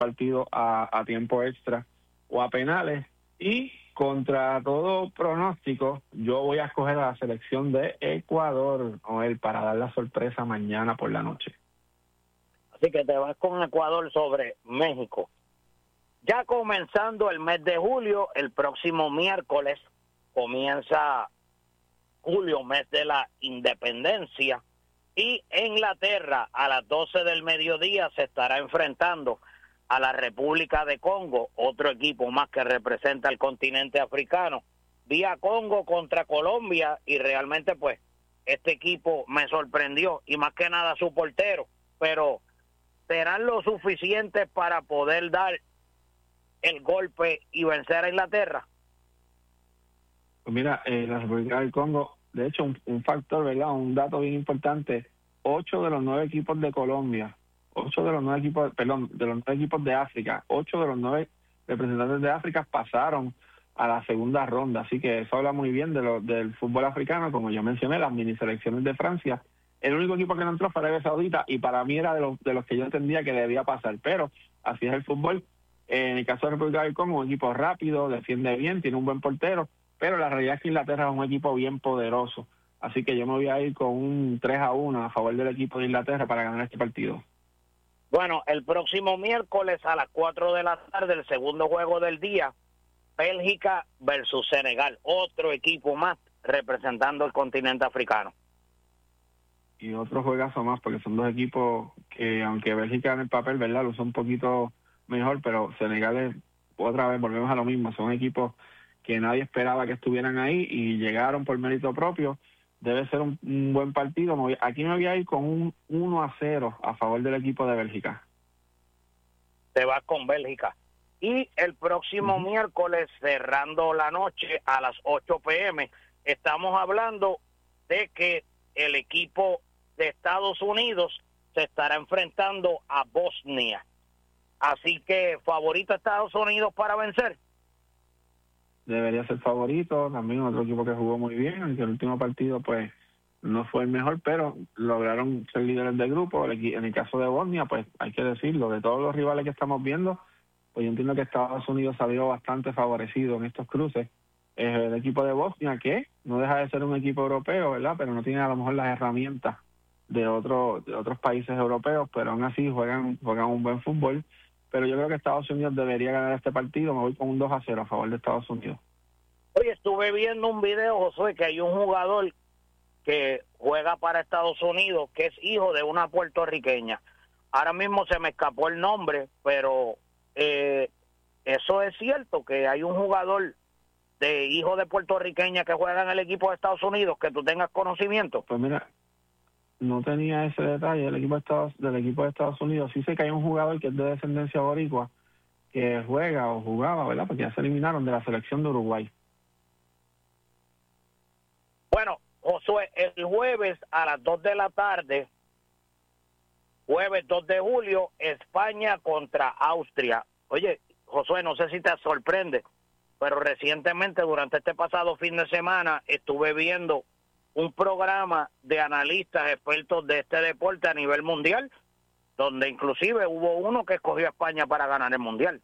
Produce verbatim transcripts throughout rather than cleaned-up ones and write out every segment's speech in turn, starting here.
partido a, a tiempo extra o a penales. Y contra todo pronóstico, yo voy a escoger a la selección de Ecuador, Noel, para dar la sorpresa mañana por la noche. Así que te vas con Ecuador sobre México. Ya comenzando el mes de julio, el próximo miércoles comienza julio, mes de la independencia, y Inglaterra a las doce del mediodía se estará enfrentando a la República de Congo, otro equipo más que representa al continente africano, vía Congo contra Colombia, y realmente pues este equipo me sorprendió, y más que nada su portero, pero serán lo suficientes para poder dar el golpe y vencer a Inglaterra. Pues mira, eh, la República del Congo, de hecho, un, un factor, ¿verdad? Un dato bien importante, ocho de los nueve equipos de Colombia, ocho de los nueve equipos, perdón, de los nueve equipos de África, ocho de los nueve representantes de África pasaron a la segunda ronda, así que eso habla muy bien de lo, del fútbol africano, como yo mencioné, las mini selecciones de Francia. El único equipo que no entró fue Arabia Saudita, y para mí era de los, de los que yo entendía que debía pasar, pero así es el fútbol. En el caso de República del Congo, un equipo rápido, defiende bien, tiene un buen portero, pero la realidad es que Inglaterra es un equipo bien poderoso. Así que yo me voy a ir con un tres a uno a favor del equipo de Inglaterra para ganar este partido. Bueno, el próximo miércoles a las cuatro de la tarde, el segundo juego del día, Bélgica versus Senegal, otro equipo más representando el continente africano. Y otro juegazo más, porque son dos equipos que, aunque Bélgica en el papel, ¿verdad?, lo usa un poquito mejor, pero Senegal es, otra vez, volvemos a lo mismo, son equipos que nadie esperaba que estuvieran ahí y llegaron por mérito propio. Debe ser un, un buen partido. Me voy, aquí me voy a ir con un uno a cero a favor del equipo de Bélgica. Te vas con Bélgica. Y el próximo uh-huh. miércoles, cerrando la noche a las ocho pe eme, estamos hablando de que el equipo de Estados Unidos se estará enfrentando a Bosnia. Así que, ¿favorito Estados Unidos para vencer? Debería ser favorito. También otro equipo que jugó muy bien, aunque el último partido pues no fue el mejor, pero lograron ser líderes del grupo. En el caso de Bosnia, pues hay que decirlo, de todos los rivales que estamos viendo, pues yo entiendo que Estados Unidos salió bastante favorecido en estos cruces. Eh, el equipo de Bosnia, que no deja de ser un equipo europeo, ¿verdad?, pero no tiene a lo mejor las herramientas de, otro, de otros países europeos, pero aún así juegan, juegan un buen fútbol. Pero yo creo que Estados Unidos debería ganar este partido. Me voy con un dos a cero a favor de Estados Unidos. Oye, estuve viendo un video, Josué, que hay un jugador que juega para Estados Unidos, que es hijo de una puertorriqueña. Ahora mismo se me escapó el nombre, pero eh, eso es cierto, que hay un jugador de hijo de puertorriqueña que juega en el equipo de Estados Unidos, que tú tengas conocimiento. Pues mira, no tenía ese detalle del equipo de Estados, del equipo de Estados Unidos. Sí sé que hay un jugador que es de descendencia boricua que juega o jugaba, ¿verdad?, porque ya se eliminaron de la selección de Uruguay. Bueno, Josué, el jueves a las dos de la tarde, jueves dos de julio, España contra Austria. Oye, Josué, no sé si te sorprende, pero recientemente, durante este pasado fin de semana, estuve viendo un programa de analistas expertos de este deporte a nivel mundial, donde inclusive hubo uno que escogió a España para ganar el mundial.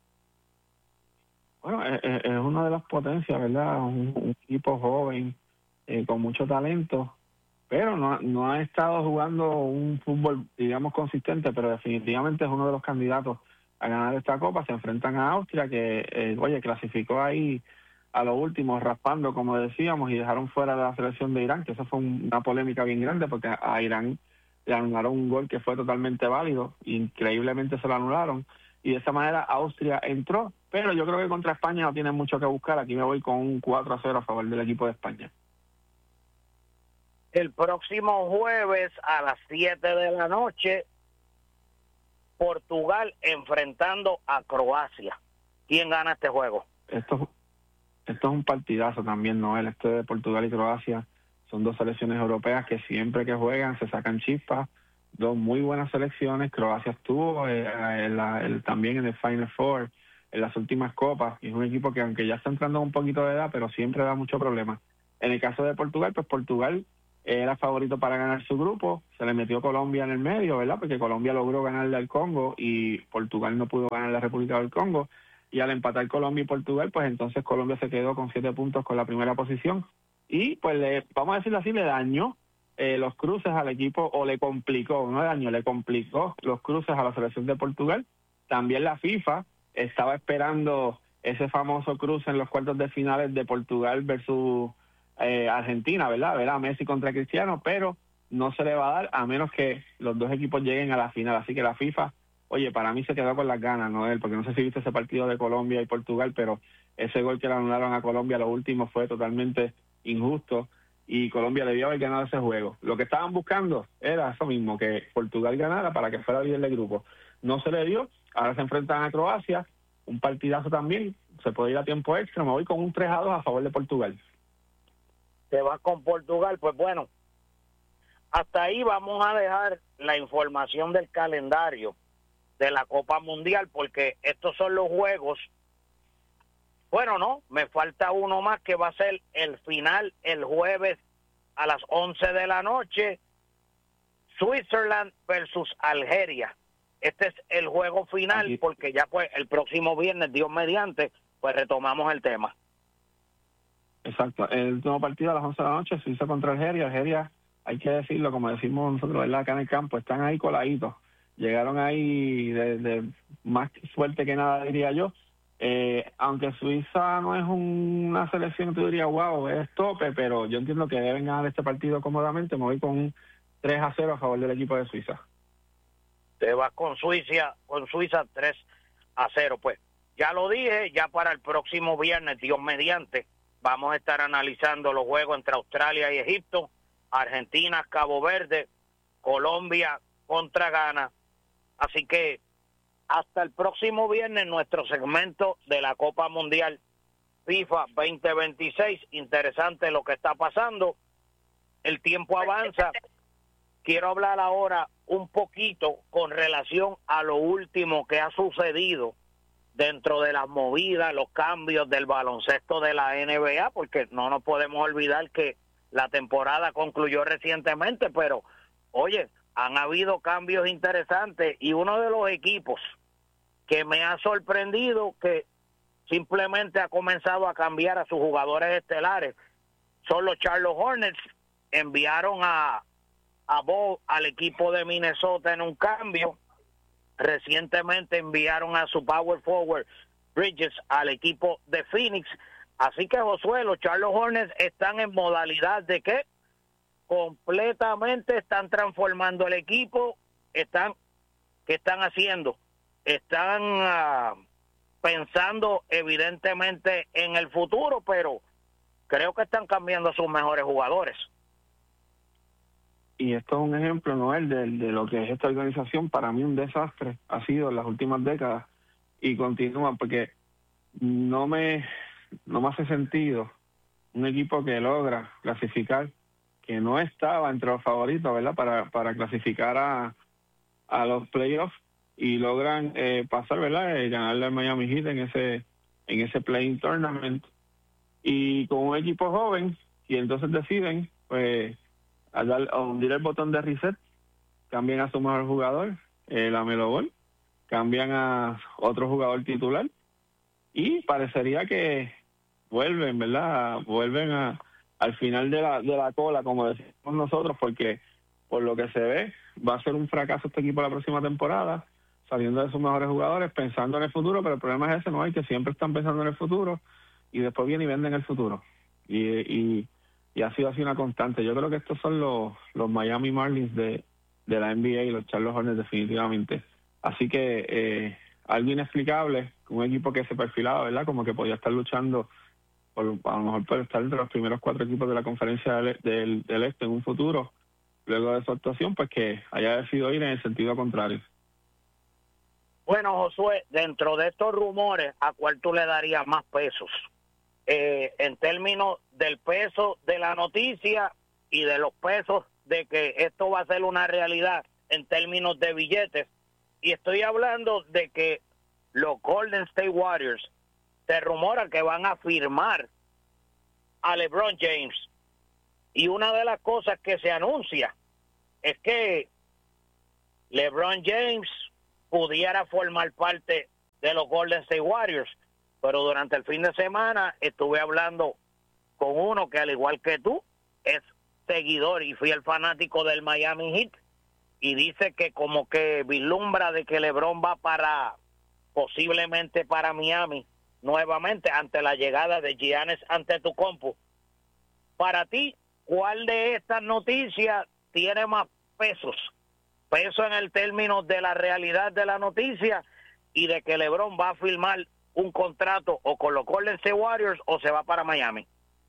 Bueno, es, es una de las potencias, ¿verdad? Un, un equipo joven, eh, con mucho talento, pero no, no ha estado jugando un fútbol, digamos, consistente, pero definitivamente es uno de los candidatos a ganar esta copa. Se enfrentan a Austria, que, eh, oye, clasificó ahí a lo último, raspando, como decíamos, y dejaron fuera de la selección de Irán, que eso fue un, una polémica bien grande, porque a Irán le anularon un gol que fue totalmente válido, increíblemente se lo anularon, y de esa manera Austria entró, pero yo creo que contra España no tiene mucho que buscar. Aquí me voy con un cuatro a cero a favor del equipo de España. El próximo jueves a las siete de la noche, Portugal enfrentando a Croacia. ¿Quién gana este juego? Esto, esto es un partidazo también, Noel. Este de Portugal y Croacia son dos selecciones europeas que siempre que juegan se sacan chispas. Dos muy buenas selecciones. Croacia estuvo eh, en la, el, también en el Final Four en las últimas copas, y es un equipo que, aunque ya está entrando un poquito de edad, pero siempre da mucho problema. En el caso de Portugal, pues Portugal era favorito para ganar su grupo, se le metió Colombia en el medio, ¿verdad? Porque Colombia logró ganarle al Congo y Portugal no pudo ganar la República del Congo, y al empatar Colombia y Portugal, pues entonces Colombia se quedó con siete puntos con la primera posición, y pues le, vamos a decirlo así, le dañó eh, los cruces al equipo, o le complicó, no dañó, le complicó los cruces a la selección de Portugal. También la FIFA estaba esperando ese famoso cruce en los cuartos de finales de Portugal versus eh, Argentina, ¿verdad? ¿verdad? Messi contra Cristiano, pero no se le va a dar a menos que los dos equipos lleguen a la final. Así que la FIFA, oye, para mí se quedó con las ganas, Noel, porque no sé si viste ese partido de Colombia y Portugal, pero ese gol que le anularon a Colombia, lo último, fue totalmente injusto y Colombia debió haber ganado ese juego. Lo que estaban buscando era eso mismo, que Portugal ganara para que fuera líder de grupo. No se le dio, ahora se enfrentan a Croacia, un partidazo también, se puede ir a tiempo extra, me voy con un tres a dos a favor de Portugal. Te vas con Portugal, pues bueno, hasta ahí vamos a dejar la información del calendario de la Copa Mundial, porque estos son los juegos. Bueno, no, me falta uno más que va a ser el final el jueves a las once de la noche, Switzerland versus Algeria. Este es el juego final. Aquí, porque ya pues el próximo viernes, Dios mediante, pues retomamos el tema. Exacto, el último partido a las once de la noche, Suiza contra Algeria. Algeria, hay que decirlo, como decimos nosotros, ¿verdad? Acá en el campo, están ahí coladitos. Llegaron ahí de, de más suerte que nada, diría yo. Eh, aunque Suiza no es un, una selección que tú dirías, wow, es tope, pero yo entiendo que deben ganar este partido cómodamente. Me voy con un tres a cero a favor del equipo de Suiza. Te vas con Suiza, con Suiza tres a cero. Pues ya lo dije, ya para el próximo viernes, Dios mediante, vamos a estar analizando los juegos entre Australia y Egipto, Argentina, Cabo Verde, Colombia contra Ghana. Así que hasta el próximo viernes, nuestro segmento de la Copa Mundial FIFA veinte veintiséis. Interesante lo que está pasando. El tiempo avanza. Quiero hablar ahora un poquito con relación a lo último que ha sucedido dentro de las movidas, los cambios del baloncesto de la N B A, porque no nos podemos olvidar que la temporada concluyó recientemente, pero oye, han habido cambios interesantes y uno de los equipos que me ha sorprendido que simplemente ha comenzado a cambiar a sus jugadores estelares son los Charlotte Hornets. Enviaron a, a Ball al equipo de Minnesota en un cambio. Recientemente enviaron a su power forward Bridges al equipo de Phoenix. Así que, Josué, los Charlotte Hornets están en modalidad de que completamente están transformando el equipo. Están, ¿qué están haciendo? Están uh, pensando evidentemente en el futuro, pero creo que están cambiando a sus mejores jugadores. Y esto es un ejemplo, Noel, de, de lo que es esta organización. Para mí un desastre ha sido en las últimas décadas y continúa, porque no me, no me hace sentido un equipo que logra clasificar, que no estaba entre los favoritos, ¿verdad?, para, para clasificar a, a los playoffs, y logran eh, pasar, ¿verdad?, eh, ganarle al Miami Heat en ese, en ese play-in tournament, y con un equipo joven, y entonces deciden, pues, a, dar, a hundir el botón de reset, cambian a su mejor jugador, eh, la Melo Ball, cambian a otro jugador titular, y parecería que vuelven, ¿verdad?, vuelven a al final de la, de la cola, como decimos nosotros, porque por lo que se ve, va a ser un fracaso este equipo la próxima temporada, saliendo de sus mejores jugadores, pensando en el futuro, pero el problema es ese, ¿no? Hay que siempre están pensando en el futuro, y después vienen y venden el futuro. Y, y, y ha sido así una constante. Yo creo que estos son los, los Miami Marlins de, de la N B A y los Charlotte Hornets definitivamente. Así que eh, algo inexplicable, un equipo que se perfilaba, ¿verdad?, como que podía estar luchando por, a lo mejor por estar entre los primeros cuatro equipos de la conferencia del, del, del Este en un futuro, luego de su actuación, pues que haya decidido ir en el sentido contrario. Bueno, Josué, dentro de estos rumores, ¿a cuál tú le darías más pesos? Eh, en términos del peso de la noticia y de los pesos de que esto va a ser una realidad en términos de billetes. Y estoy hablando de que los Golden State Warriors se rumora que van a firmar a LeBron James Y una de las cosas que se anuncia es que LeBron James pudiera formar parte de los Golden State Warriors, pero durante el fin de semana estuve hablando con uno que, al igual que tú, es seguidor y fiel fanático del Miami Heat, y dice que como que vislumbra de que LeBron va para, posiblemente para Miami nuevamente ante la llegada de Giannis Antetokounmpo. Para ti, ¿cuál de estas noticias tiene más pesos? Peso en el término de la realidad de la noticia y de que LeBron va a firmar un contrato o con los Golden State Warriors o se va para Miami.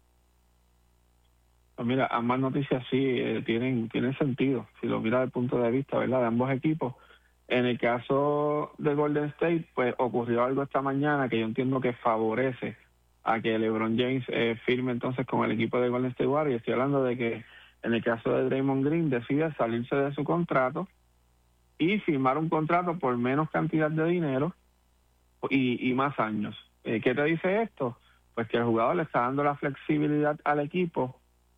Pues mira, ambas noticias sí eh, tienen tienen sentido, si lo miras desde el punto de vista, ¿verdad?, de ambos equipos. En el caso de Golden State, pues ocurrió algo esta mañana que yo entiendo que favorece a que LeBron James eh, firme entonces con el equipo de Golden State Warriors. Estoy hablando de que en el caso de Draymond Green decide salirse de su contrato y firmar un contrato por menos cantidad de dinero y, y más años. Eh, ¿Qué te dice esto? Pues que el jugador le está dando la flexibilidad al equipo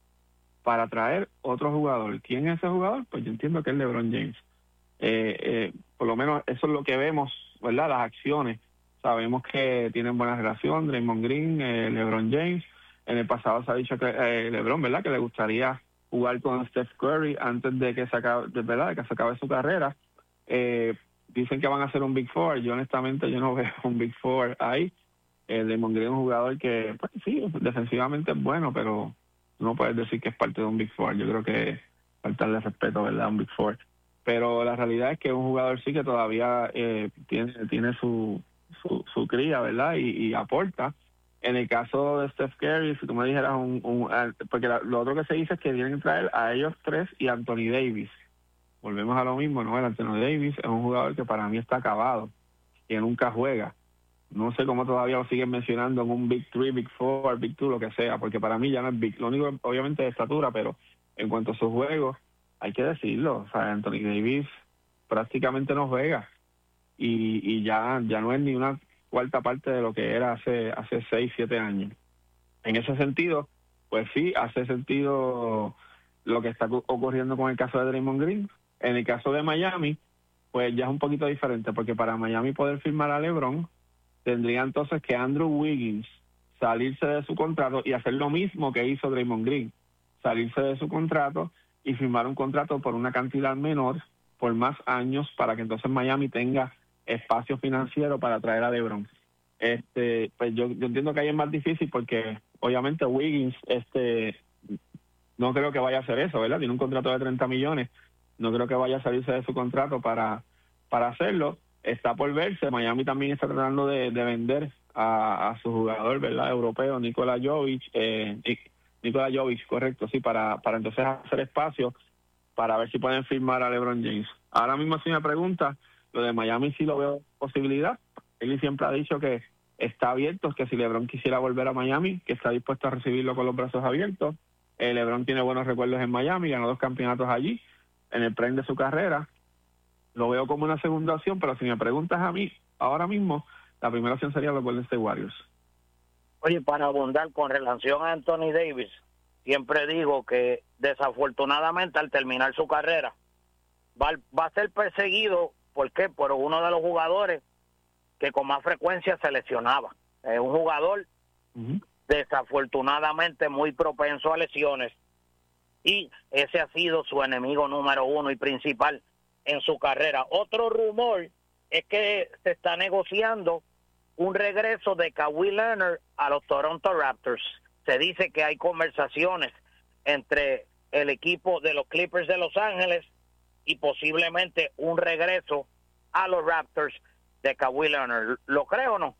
para traer otro jugador. ¿Quién es ese jugador? Pues yo entiendo que es LeBron James. Eh, eh, por lo menos eso es lo que vemos, ¿verdad? Las acciones. Sabemos que tienen buena relación, Draymond Green, eh, LeBron James. En el pasado se ha dicho que eh, LeBron, ¿verdad?, que le gustaría jugar con Steph Curry antes de que se acabe, de verdad, de que se acabe su carrera. Eh, dicen que van a hacer un Big Four. Yo honestamente yo no veo un Big Four ahí. Eh, Draymond Green es un jugador que, pues sí, defensivamente es bueno, pero no puedes decir que es parte de un Big Four. Yo creo que faltarle respeto, ¿verdad?, a un Big Four. Pero la realidad es que es un jugador sí que todavía eh, tiene tiene su, su su cría, ¿verdad?, y, y aporta. En el caso de Steph Curry, si tú me dijeras un... un porque la, lo otro que se dice es que tienen que traer a ellos tres y Anthony Davis. Volvemos a lo mismo, ¿no? El Anthony Davis es un jugador que para mí está acabado, que nunca juega. No sé cómo todavía lo siguen mencionando en un Big Three, Big Four, Big Two, lo que sea, porque para mí ya no es Big. Lo único, obviamente, es estatura, pero en cuanto a sus juegos, hay que decirlo. O sea, Anthony Davis prácticamente no juega. Y, y ya, ya no es ni una cuarta parte de lo que era hace hace seis, siete años. En ese sentido, pues sí, hace sentido lo que está ocurriendo con el caso de Draymond Green. En el caso de Miami, pues ya es un poquito diferente, porque para Miami poder firmar a LeBron, tendría entonces que Andrew Wiggins salirse de su contrato y hacer lo mismo que hizo Draymond Green, salirse de su contrato y firmar un contrato por una cantidad menor, por más años, para que entonces Miami tenga espacio financiero para traer a LeBron. Este, pues yo, yo entiendo que ahí es más difícil porque obviamente Wiggins este no creo que vaya a hacer eso, ¿verdad? Tiene un contrato de treinta millones, no creo que vaya a salirse de su contrato para, para hacerlo. Está por verse. Miami también está tratando de, de vender a, a su jugador, ¿verdad?, europeo, Nikola Jovic, eh, Nikola Jovic, correcto, sí, para, para entonces hacer espacio para ver si pueden firmar a LeBron James. Ahora mismo, si me pregunta, lo de Miami sí lo veo posibilidad. Él siempre ha dicho que está abierto, que si LeBron quisiera volver a Miami, que está dispuesto a recibirlo con los brazos abiertos. Eh, LeBron tiene buenos recuerdos en Miami, ganó dos campeonatos allí, en el prime de su carrera. Lo veo como una segunda opción, pero si me preguntas a mí, ahora mismo, la primera opción sería los Golden State Warriors. Oye, para abundar con relación a Anthony Davis, siempre digo que desafortunadamente al terminar su carrera va, va a ser perseguido, ¿por qué?, por uno de los jugadores que con más frecuencia se lesionaba. Es un jugador uh-huh. desafortunadamente muy propenso a lesiones, y ese ha sido su enemigo número uno y principal en su carrera. Otro rumor es que se está negociando un regreso de Kawhi Leonard a los Toronto Raptors. Se dice que hay conversaciones entre el equipo de los Clippers de Los Ángeles y posiblemente un regreso a los Raptors de Kawhi Leonard. ¿Lo creo o no?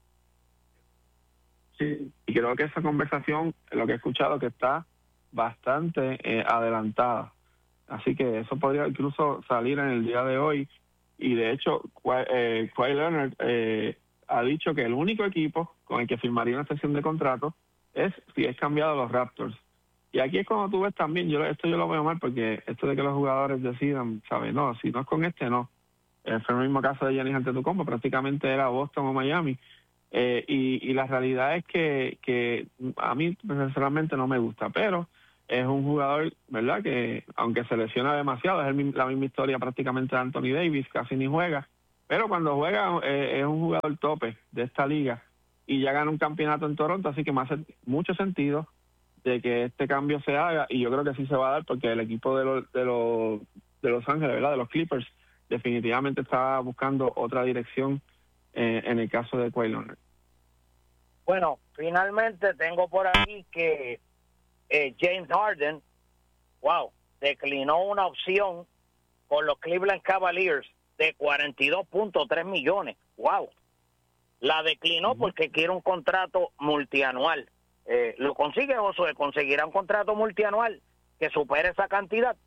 Sí, y creo que esa conversación, lo que he escuchado, que está bastante eh, adelantada. Así que eso podría incluso salir en el día de hoy. Y de hecho, eh, Kawhi Leonard eh, ha dicho que el único equipo con el que firmaría una extensión de contrato es si es cambiado a los Raptors. Y aquí es cuando tú ves también, yo esto yo lo veo mal, porque esto de que los jugadores decidan, ¿sabes? No, si no es con este, no. Eh, fue el mismo caso de Giannis Antetokounmpo, prácticamente era Boston o Miami. Eh, y, y la realidad es que, que a mí personalmente no me gusta, pero es un jugador, ¿verdad?, que aunque se lesiona demasiado, es el, la misma historia prácticamente de Anthony Davis, casi ni juega, pero cuando juega eh, es un jugador tope de esta liga y ya gana un campeonato en Toronto, así que me hace mucho sentido de que este cambio se haga, y yo creo que sí se va a dar porque el equipo de los de los, de Los Ángeles, ¿verdad?, de los Clippers, definitivamente está buscando otra dirección eh, en el caso de Kawhi Leonard. Bueno, finalmente tengo por aquí que eh, James Harden, wow, declinó una opción con los Cleveland Cavaliers de cuarenta y dos punto tres millones. Wow. La declinó uh-huh. porque quiere un contrato multianual. Eh, ¿Lo consigue, Josué? ¿Conseguirá un contrato multianual que supere esa cantidad?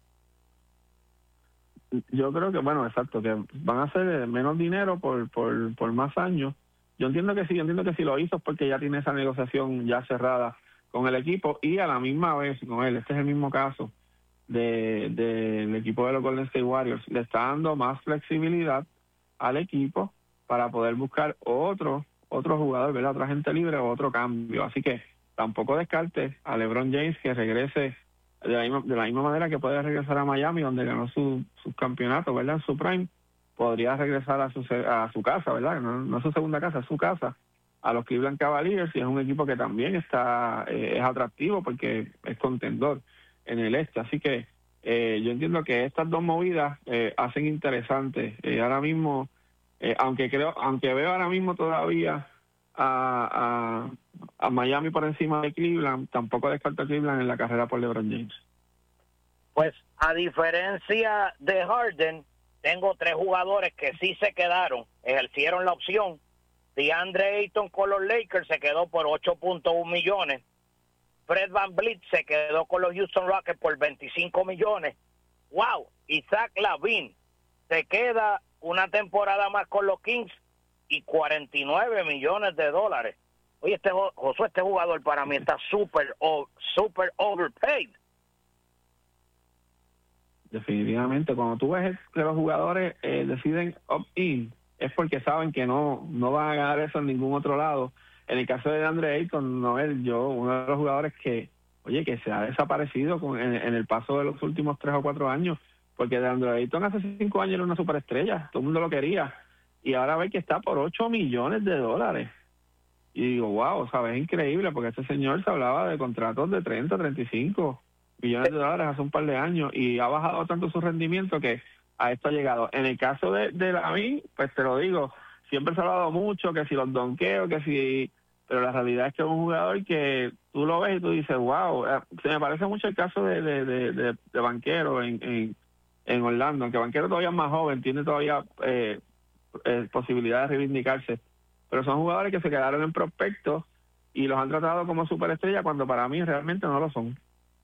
Yo creo que, bueno, exacto, que van a hacer menos dinero por, por, por más años. Yo entiendo que sí, yo entiendo que sí lo hizo es porque ya tiene esa negociación ya cerrada con el equipo y a la misma vez con él. Este es el mismo caso de, de, del equipo de los Golden State Warriors. Le está dando más flexibilidad al equipo para poder buscar otro otro jugador, ¿verdad?, otra gente libre o otro cambio. Así que tampoco descarte a LeBron James que regrese de la misma, de la misma manera que puede regresar a Miami, donde ganó su, su campeonato, ¿verdad?, en su prime. Podría regresar a su a su casa, ¿verdad?, no, no su segunda casa, es su casa, a los Cleveland Cavaliers, y es un equipo que también está eh, es atractivo porque es contendor en el este. Así que eh, yo entiendo que estas dos movidas eh, hacen interesante. Eh, ahora mismo, eh, aunque creo, aunque veo ahora mismo todavía a, a, a Miami por encima de Cleveland, tampoco descarto a Cleveland en la carrera por LeBron James. Pues a diferencia de Harden, tengo tres jugadores que sí se quedaron, ejercieron la opción. DeAndre Ayton con los Lakers se quedó por ocho punto uno millones. Fred VanVleet se quedó con los Houston Rockets por veinticinco millones. ¡Wow! Zach LaVine se queda una temporada más con los Kings y cuarenta y nueve millones de dólares. Oye, este Josué, este jugador para mí está súper, súper overpaid. Definitivamente, cuando tú ves que los jugadores eh, deciden opt-in, es porque saben que no no van a ganar eso en ningún otro lado. En el caso de DeAndre Ayton, Noel, yo, uno de los jugadores que, oye, que se ha desaparecido con, en, en el paso de los últimos tres o cuatro años, porque DeAndre Ayton hace cinco años era una superestrella, todo el mundo lo quería, y ahora ve que está por ocho millones de dólares. Y digo, wow, ¿sabes? Es increíble, porque este señor se hablaba de contratos de treinta, treinta y cinco millones de dólares hace un par de años, y ha bajado tanto su rendimiento que a esto ha llegado. En el caso de, de Lavín, pues te lo digo, siempre se ha hablado mucho, que si los donqueos, que si... Pero la realidad es que es un jugador que tú lo ves y tú dices, wow, se me parece mucho el caso de, de, de, de, de Banchero en, en, en Orlando, aunque Banchero todavía es más joven, tiene todavía eh, eh, posibilidad de reivindicarse, pero son jugadores que se quedaron en prospectos y los han tratado como superestrella cuando para mí realmente no lo son.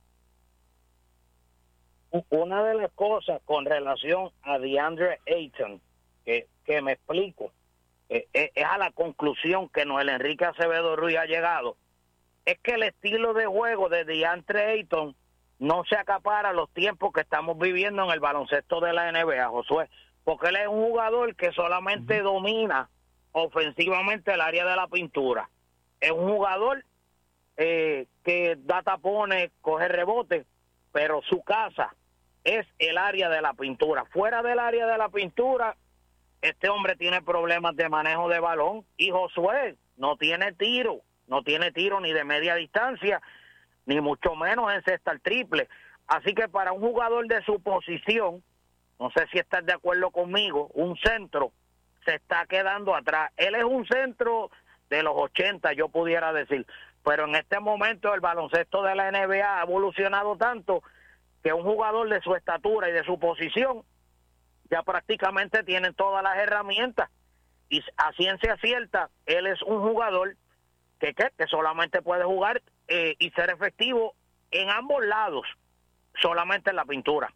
Una de las cosas con relación a DeAndre Ayton, que, que me explico, eh, eh, es a la conclusión que Noel Enrique Acevedo Ruiz ha llegado, es que el estilo de juego de DeAndre Ayton no se acapara a los tiempos que estamos viviendo en el baloncesto de la N B A, Josué, porque él es un jugador que solamente uh-huh. domina ofensivamente el área de la pintura. Es un jugador eh, que da tapones, coge rebotes, pero su casa es el área de la pintura. Fuera del área de la pintura, este hombre tiene problemas de manejo de balón, y Josué no tiene tiro, no tiene tiro ni de media distancia, ni mucho menos en cesta al triple. Así que para un jugador de su posición, no sé si estás de acuerdo conmigo, un centro se está quedando atrás. Él es un centro de los ochenta, yo pudiera decir, pero en este momento el baloncesto de la N B A ha evolucionado tanto que un jugador de su estatura y de su posición ya prácticamente tienen todas las herramientas, y a ciencia cierta él es un jugador que, que, que solamente puede jugar eh, y ser efectivo en ambos lados, solamente en la pintura.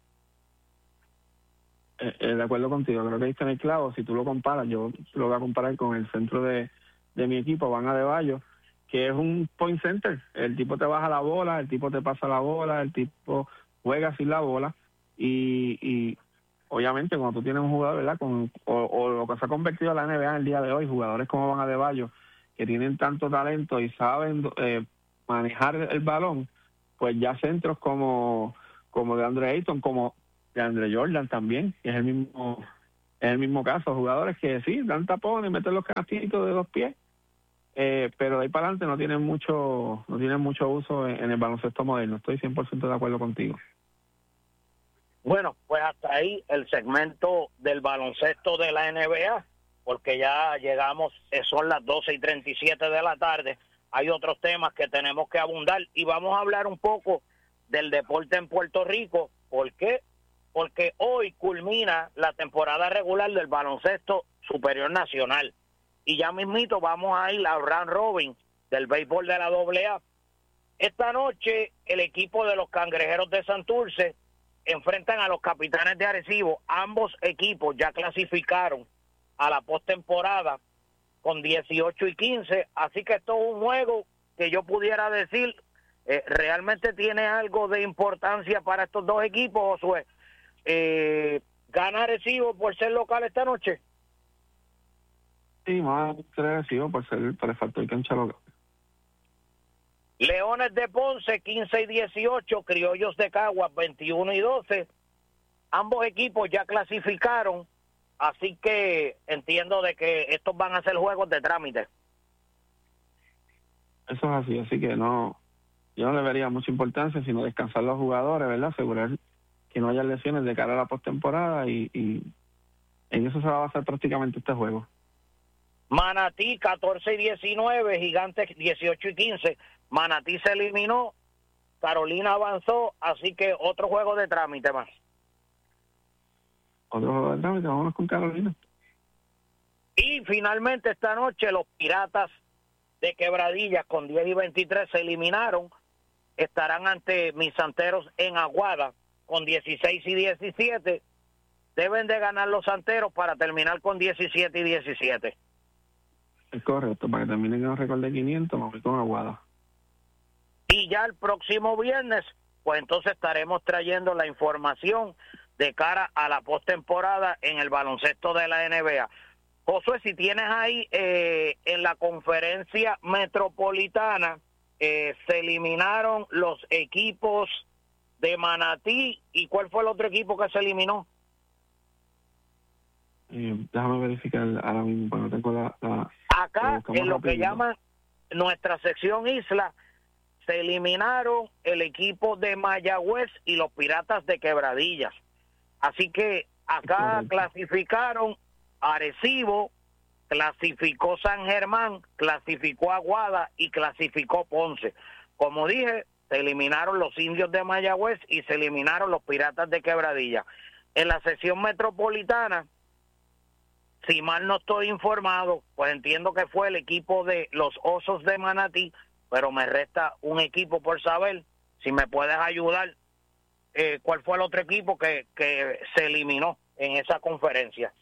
Eh, eh, de acuerdo contigo, creo que ahí está en el clavo. Si tú lo comparas, yo lo voy a comparar con el centro de, de mi equipo, Van Adebayo, que es un point center. El tipo te baja la bola, el tipo te pasa la bola, el tipo juega sin la bola, y, y obviamente cuando tú tienes un jugador, ¿verdad? Con, o, o lo que se ha convertido en la N B A en el día de hoy, jugadores como Van Adebayo, que tienen tanto talento y saben eh, manejar el balón, pues ya centros como, como de Andre Ayton, como de Andre Jordan también, que es el mismo, es el mismo caso, jugadores que sí, dan tapón y meten los canastitos de dos pies, eh, pero de ahí para adelante no tienen mucho, no tienen mucho uso en, en el baloncesto moderno. Estoy cien por ciento de acuerdo contigo. Bueno, pues hasta ahí el segmento del baloncesto de la N B A, porque ya llegamos, eh, son las doce y treinta y siete de la tarde. Hay otros temas que tenemos que abundar y vamos a hablar un poco del deporte en Puerto Rico. ¿Por qué? Porque hoy culmina la temporada regular del baloncesto superior nacional y ya mismito vamos a ir al round robin del béisbol de la doble A. Esta noche el equipo de los Cangrejeros de Santurce enfrentan a los Capitanes de Arecibo. Ambos equipos ya clasificaron a la postemporada con dieciocho y quince, así que esto es un juego que yo pudiera decir eh, realmente tiene algo de importancia para estos dos equipos, Josué. Eh, ¿Gana Arecibo por ser local esta noche? Sí, más ser Arecibo por ser por el factor cancha local. Leones de Ponce quince y dieciocho, Criollos de Caguas veintiuno y doce. Ambos equipos ya clasificaron, así que entiendo de que estos van a ser juegos de trámite. Eso es así, así que no, yo no le vería mucha importancia, sino descansar los jugadores, ¿verdad? Asegurar que no haya lesiones de cara a la postemporada y, y en eso se va a basar prácticamente este juego. Manatí catorce y diecinueve, Gigantes dieciocho y quince. Manatí se eliminó, Carolina avanzó, así que otro juego de trámite más. Otro juego de trámite, vámonos con Carolina. Y finalmente esta noche los Piratas de Quebradillas con diez y veintitrés se eliminaron, estarán ante mis Santeros en Aguada con dieciséis y diecisiete. Deben de ganar los Santeros para terminar con diecisiete y diecisiete. Es correcto, para que terminen con un récord de quinientos, me voy con Aguada. Y ya el próximo viernes, pues entonces estaremos trayendo la información de cara a la postemporada en el baloncesto de la N B A. Josué, si tienes ahí eh, en la conferencia metropolitana, eh, se eliminaron los equipos de Manatí. ¿Y cuál fue el otro equipo que se eliminó? Eh, déjame verificar ahora mismo, porque no tengo la... la Acá, en lo que llaman nuestra sección Isla, se eliminaron el equipo de Mayagüez y los Piratas de Quebradillas. Así que acá clasificaron Arecibo, clasificó San Germán, clasificó Aguada y clasificó Ponce. Como dije, se eliminaron los Indios de Mayagüez y se eliminaron los Piratas de Quebradillas. En la sección metropolitana, si mal no estoy informado, pues entiendo que fue el equipo de los Osos de Manatí, pero me resta un equipo por saber. Si me puedes ayudar, eh, ¿cuál fue el otro equipo que, que se eliminó en esa conferencia?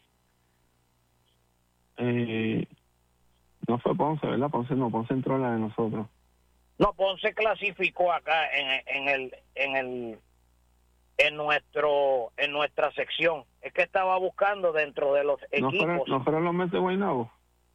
Eh, no fue Ponce, ¿verdad? Ponce no, Ponce entró en la de nosotros. No, Ponce clasificó acá en, en el en el en nuestro en nuestra sección. Es que estaba buscando dentro de los equipos. ¿No fueron, ¿no fueron los Mets de Guaynabo?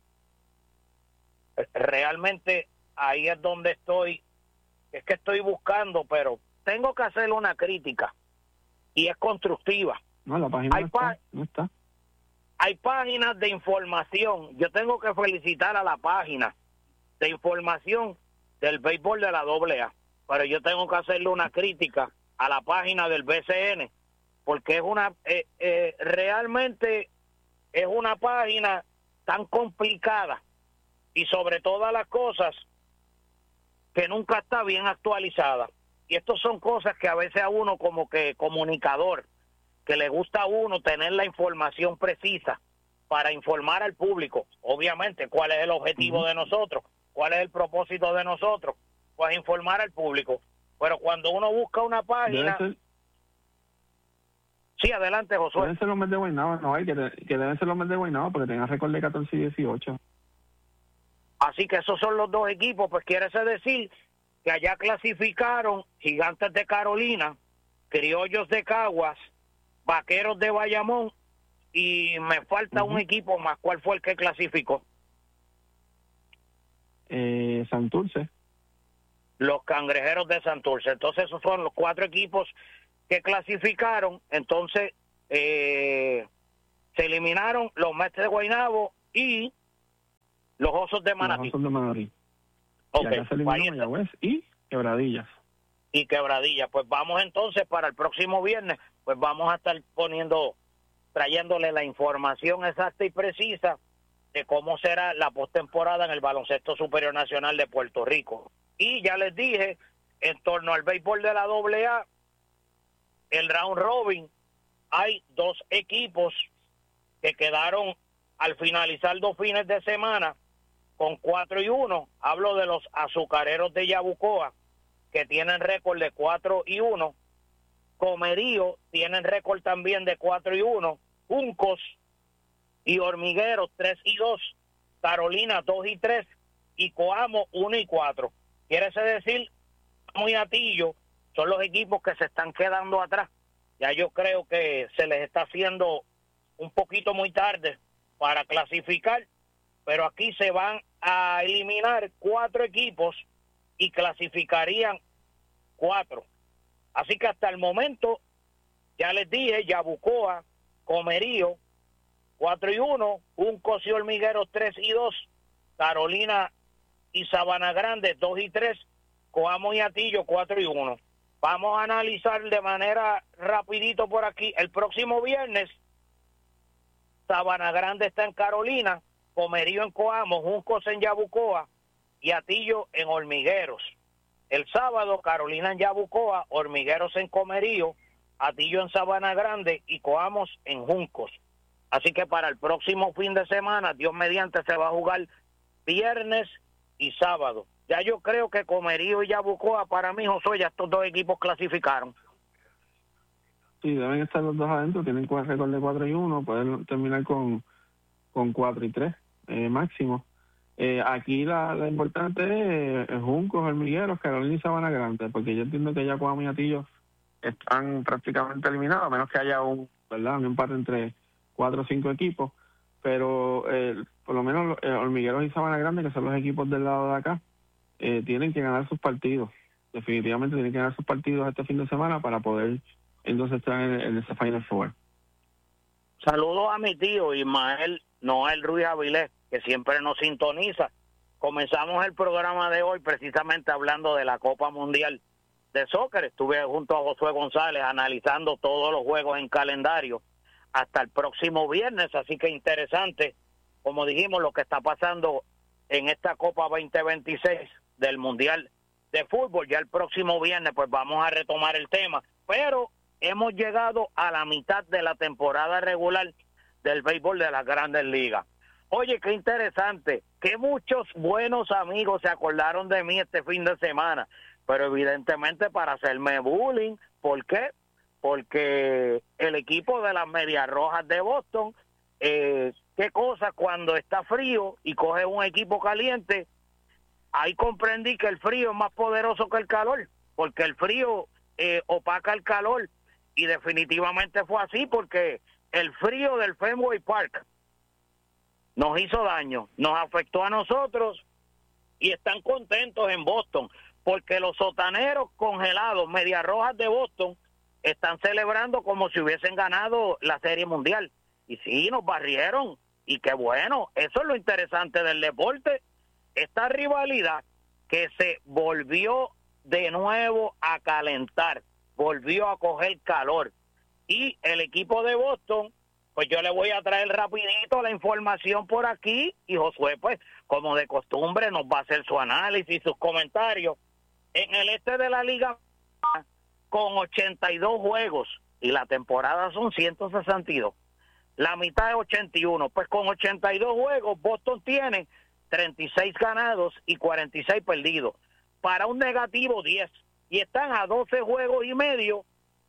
Realmente ahí es donde estoy. Es que estoy buscando, pero tengo que hacer una crítica y es constructiva. No, la página hay no está, no está. Hay páginas de información. Yo tengo que felicitar a la página de información del béisbol de la doble A, pero yo tengo que hacerle una crítica a la página del B C N, porque es una eh, eh, realmente es una página tan complicada y sobre todas las cosas que nunca está bien actualizada. Y estas son cosas que a veces a uno como que comunicador, que le gusta a uno tener la información precisa para informar al público, obviamente, cuál es el objetivo uh-huh. de nosotros, cuál es el propósito de nosotros, pues informar al público. Pero cuando uno busca una página... Ser... Sí, adelante, Josué. Deben ser los Mets de Guaynabo, no hay, que, que deben ser los Mets de Guaynabo porque tengan récord de catorce y dieciocho. Así que esos son los dos equipos, pues quiere decir que allá clasificaron Gigantes de Carolina, Criollos de Caguas, Vaqueros de Bayamón, y me falta uh-huh. un equipo más. ¿Cuál fue el que clasificó? Eh, Santurce. los Cangrejeros de Santurce. Entonces esos son los cuatro equipos que clasificaron. Entonces eh, se eliminaron los Mets de Guaynabo y los Osos de Manatí. Los Osos de Manatí. Okay. Y acá se eliminó Mayagüez y Quebradillas. Y Quebradillas. Pues vamos entonces para el próximo viernes, pues vamos a estar poniendo, trayéndole la información exacta y precisa de cómo será la postemporada en el Baloncesto Superior Nacional de Puerto Rico. Y ya les dije, en torno al béisbol de la doble A, el round robin, hay dos equipos que quedaron al finalizar dos fines de semana con cuatro y uno. Hablo de los Azucareros de Yabucoa, que tienen récord de cuatro y uno. Comerío tienen récord también de cuatro y uno. Juncos y Hormigueros tres y dos. Carolina dos y tres. Y Coamo uno y cuatro. Quiere decir, muy Atillo son los equipos que se están quedando atrás. Ya yo creo que se les está haciendo un poquito muy tarde para clasificar, pero aquí se van a eliminar cuatro equipos y clasificarían cuatro. Así que hasta el momento, ya les dije, Yabucoa, Comerío, cuatro y uno, Juncos y Hormigueros tres y dos, Carolina y Sabana Grande dos y tres, Coamo y Atillo cuatro y uno. Vamos a analizar de manera rapidito por aquí. El próximo viernes, Sabana Grande está en Carolina, Comerío en Coamo, Juncos en Yabucoa y Atillo en Hormigueros. El sábado, Carolina en Yabucoa, Hormigueros en Comerío, Atillo en Sabana Grande y Coamos en Juncos. Así que para el próximo fin de semana, Dios mediante, se va a jugar viernes y sábado. Ya yo creo que Comerío y Yabucoa, para mí, Josué, ya estos dos equipos clasificaron. Sí, deben estar los dos adentro, tienen récord de cuatro y uno, pueden terminar con, con cuatro y tres eh, máximo. Eh, aquí la, la importante es eh, Juncos, Hormigueros, Carolina y Sabana Grande, porque yo entiendo que ya Coamo y Atillo están prácticamente eliminados, a menos que haya un, ¿verdad? un empate entre cuatro o cinco equipos, pero eh, por lo menos eh, Hormigueros y Sabana Grande, que son los equipos del lado de acá, eh, tienen que ganar sus partidos. Definitivamente tienen que ganar sus partidos este fin de semana para poder entonces estar en, en ese Final Four. Saludos a mi tío Ismael Noel Ruiz Avilés, que siempre nos sintoniza. Comenzamos el programa de hoy precisamente hablando de la Copa Mundial de Soccer. Estuve junto a Josué González analizando todos los juegos en calendario hasta el próximo viernes, así que interesante, como dijimos, lo que está pasando en esta Copa veinte veintiséis del Mundial de Fútbol. Ya el próximo viernes pues vamos a retomar el tema, pero hemos llegado a la mitad de la temporada regular del béisbol de las Grandes Ligas. Oye, qué interesante, que muchos buenos amigos se acordaron de mí este fin de semana, pero evidentemente para hacerme bullying. ¿Por qué? Porque el equipo de las Medias Rojas de Boston, eh, qué cosa cuando está frío y coge un equipo caliente, ahí comprendí que el frío es más poderoso que el calor, porque el frío eh, opaca el calor, y definitivamente fue así, porque el frío del Fenway Park nos hizo daño, nos afectó a nosotros, y están contentos en Boston, porque los sotaneros congelados, Medias Rojas de Boston, están celebrando como si hubiesen ganado la Serie Mundial. Y sí, nos barrieron, y qué bueno, eso es lo interesante del deporte, esta rivalidad que se volvió de nuevo a calentar, volvió a coger calor. Y el equipo de Boston, pues yo le voy a traer rapidito la información por aquí, y Josué, pues, como de costumbre, nos va a hacer su análisis, sus comentarios. En el este de la liga, con ochenta y dos juegos, y la temporada son ciento sesenta y dos, la mitad es ochenta y uno, pues con ochenta y dos juegos, Boston tiene treinta y seis ganados y cuarenta y seis perdidos, para un negativo diez, y están a doce juegos y medio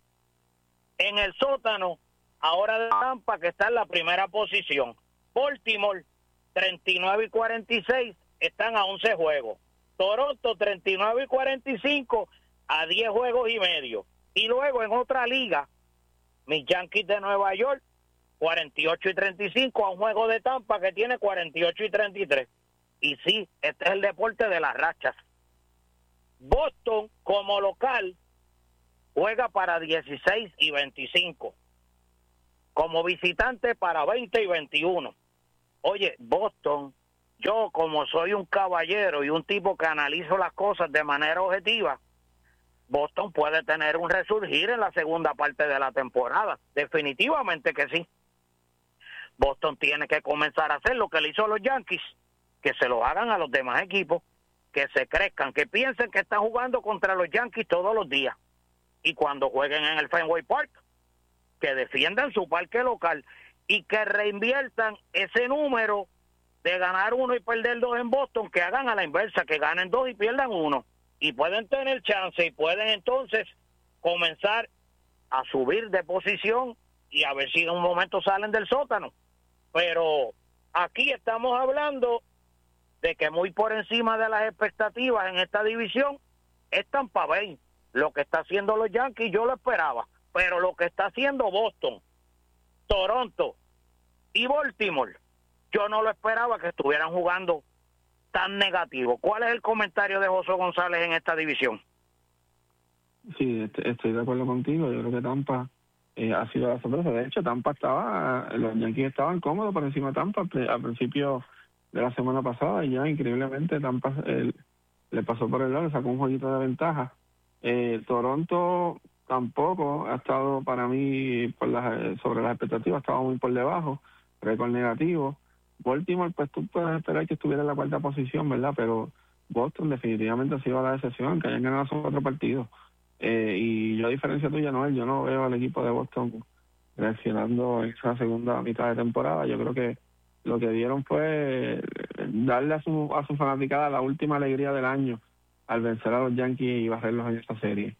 en el sótano, ahora de Tampa, que está en la primera posición. Baltimore, treinta y nueve y cuarenta y seis, están a once juegos. Toronto, treinta y nueve y cuarenta y cinco, a diez juegos y medio. Y luego en otra liga, mis Yankees de Nueva York, cuarenta y ocho y treinta y cinco, a un juego de Tampa que tiene cuarenta y ocho y treinta y tres. Y sí, este es el deporte de las rachas. Boston como local juega para dieciséis y veinticinco, como visitante para veinte y veintiuno. Oye, Boston, yo como soy un caballero y un tipo que analizo las cosas de manera objetiva, Boston puede tener un resurgir en la segunda parte de la temporada. Definitivamente que sí. Boston tiene que comenzar a hacer lo que le hizo a los Yankees, que se lo hagan a los demás equipos, que se crezcan, que piensen que están jugando contra los Yankees todos los días. Y cuando jueguen en el Fenway Park, que defiendan su parque local y que reinviertan ese número de ganar uno y perder dos en Boston, que hagan a la inversa, que ganen dos y pierdan uno. Y pueden tener chance y pueden entonces comenzar a subir de posición y a ver si en un momento salen del sótano. Pero aquí estamos hablando de que muy por encima de las expectativas en esta división es Tampa Bay. Lo que está haciendo los Yankees yo lo esperaba, pero lo que está haciendo Boston, Toronto y Baltimore, yo no lo esperaba que estuvieran jugando tan negativo. ¿Cuál es el comentario de José González en esta división? Sí, estoy de acuerdo contigo. Yo creo que Tampa eh, ha sido la sorpresa. De hecho, Tampa estaba, los Yankees estaban cómodos por encima de Tampa al principio de la semana pasada y ya increíblemente Tampa eh, le pasó por el lado, le sacó un jueguito de ventaja. Eh, Toronto tampoco ha estado para mí por las, sobre las expectativas, estaba muy por debajo, récord negativo. Baltimore, pues tú puedes esperar que estuviera en la cuarta posición, ¿verdad? Pero Boston definitivamente ha sido la decepción, que hayan ganado esos cuatro partidos. Eh, y yo, a diferencia tuya, Noel, yo no veo al equipo de Boston reaccionando en esa segunda mitad de temporada. Yo creo que lo que dieron fue darle a su, a su fanaticada la última alegría del año al vencer a los Yankees y barrerlos en esta serie.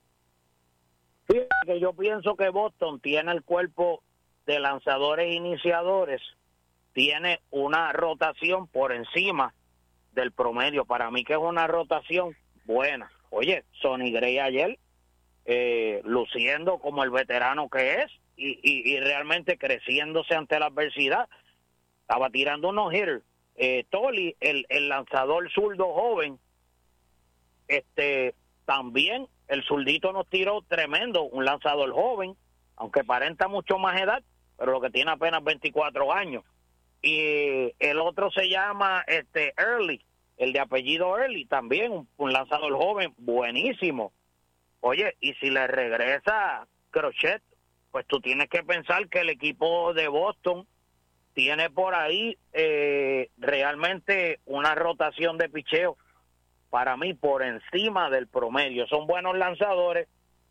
Fíjate que yo pienso que Boston tiene el cuerpo de lanzadores iniciadores, tiene una rotación por encima del promedio. Para mí que es una rotación buena. Oye, Sonny Gray ayer eh, luciendo como el veterano que es y, y, y realmente creciéndose ante la adversidad. Estaba tirando unos hitters. Eh, Tolly, el, el lanzador zurdo joven, este también el zurdito nos tiró tremendo, un lanzador joven, aunque aparenta mucho más edad, pero lo que tiene apenas veinticuatro años. Y el otro se llama este Early, el de apellido Early, también un, un lanzador joven buenísimo. Oye, y si le regresa Crochet, pues tú tienes que pensar que el equipo de Boston tiene por ahí eh, realmente una rotación de picheo para mí por encima del promedio. Son buenos lanzadores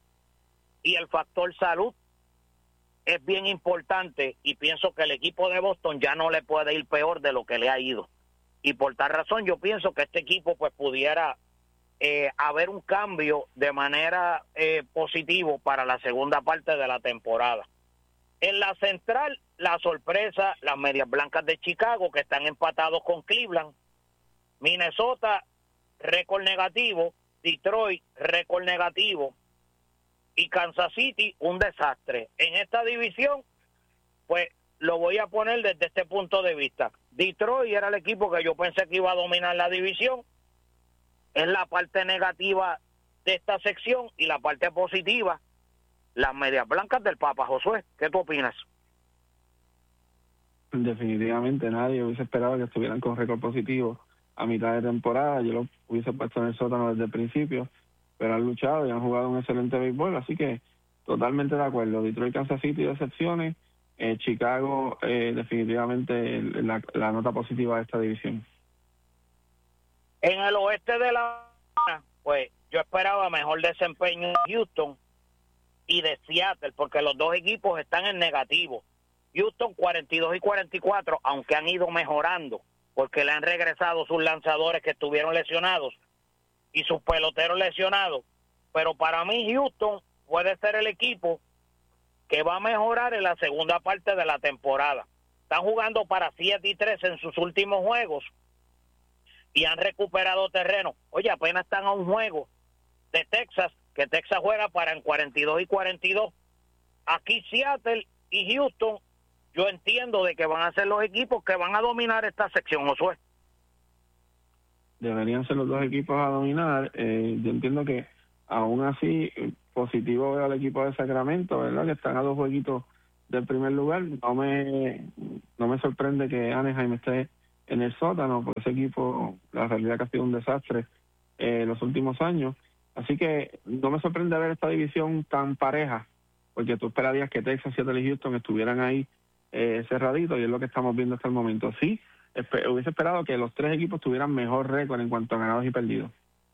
y el factor salud es bien importante y pienso que el equipo de Boston ya no le puede ir peor de lo que le ha ido. Y por tal razón yo pienso que este equipo pues pudiera eh, haber un cambio de manera eh, positivo para la segunda parte de la temporada. En la central, la sorpresa, las Medias Blancas de Chicago, que están empatados con Cleveland. Minnesota, récord negativo. Detroit, récord negativo. Y Kansas City, un desastre. En esta división, pues lo voy a poner desde este punto de vista. Detroit era el equipo que yo pensé que iba a dominar la división. Es la parte negativa de esta sección y la parte positiva, las Medias Blancas del Papa. Josué, ¿qué tú opinas? Definitivamente nadie hubiese esperado que estuvieran con récord positivo a mitad de temporada. Yo lo hubiese puesto en el sótano desde el principio, pero han luchado y han jugado un excelente béisbol, así que totalmente de acuerdo. Detroit, Kansas City, decepciones. Eh, Chicago, eh, definitivamente la, la nota positiva de esta división. En el oeste de la... pues yo esperaba mejor desempeño en Houston y de Seattle, porque los dos equipos están en negativo. Houston cuarenta y dos y cuarenta y cuatro, aunque han ido mejorando, porque le han regresado sus lanzadores que estuvieron lesionados y sus peloteros lesionados. Pero para mí Houston puede ser el equipo que va a mejorar en la segunda parte de la temporada. Están jugando para siete y tres en sus últimos juegos y han recuperado terreno. Oye, apenas están a un juego de Texas, que Texas juega para en cuarenta y dos y cuarenta y dos. Aquí Seattle y Houston, yo entiendo de que van a ser los equipos que van a dominar esta sección, Josué. deberían ser los dos equipos a dominar. Eh, yo entiendo que aún así, positivo veo al equipo de Sacramento, ¿verdad? Que están a dos jueguitos del primer lugar. No me no me sorprende que Anaheim esté en el sótano, porque ese equipo, la realidad que ha sido un desastre eh, en los últimos años. Así que no me sorprende ver esta división tan pareja, porque tú esperarías que Texas, Seattle y Houston estuvieran ahí eh, cerraditos, y es lo que estamos viendo hasta el momento. Sí, esp- hubiese esperado que los tres equipos tuvieran mejor récord en cuanto a ganados y perdidos.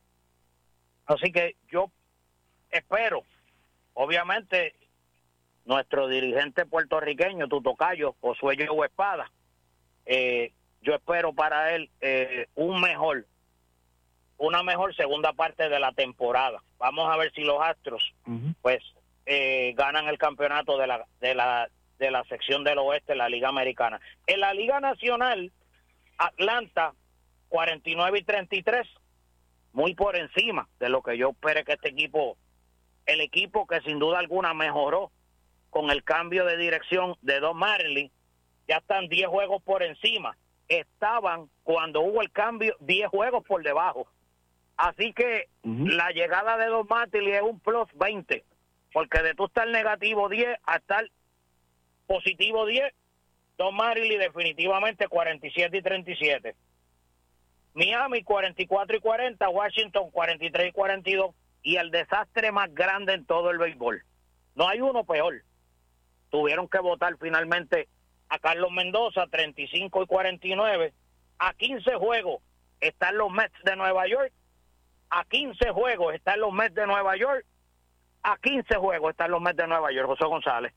Así que yo espero, obviamente, nuestro dirigente puertorriqueño, tu tocayo, Josué Joe Espada, eh, yo espero para él eh, un mejor, una mejor segunda parte de la temporada. Vamos a ver si los Astros, uh-huh. pues, eh, ganan el campeonato de la, de la, de la sección del oeste de la Liga Americana. En la Liga Nacional, Atlanta, cuarenta y nueve y treinta y tres, muy por encima de lo que yo esperé que este equipo, el equipo que sin duda alguna mejoró con el cambio de dirección de Don Mattingly, ya están diez juegos por encima. Estaban, cuando hubo el cambio, diez juegos por debajo. Así que uh-huh. la llegada de Don Mattingly es un plus veinte, porque de tú estar negativo diez a estar positivo diez, Don Mattingly definitivamente cuarenta y siete y treinta y siete. Miami cuarenta y cuatro y cuarenta, Washington cuarenta y tres y cuarenta y dos, y el desastre más grande en todo el béisbol. No hay uno peor. Tuvieron que votar finalmente a Carlos Mendoza, treinta y cinco y cuarenta y nueve. A quince juegos están los Mets de Nueva York. A quince juegos están los Mets de Nueva York. A quince juegos están los Mets de Nueva York. José González.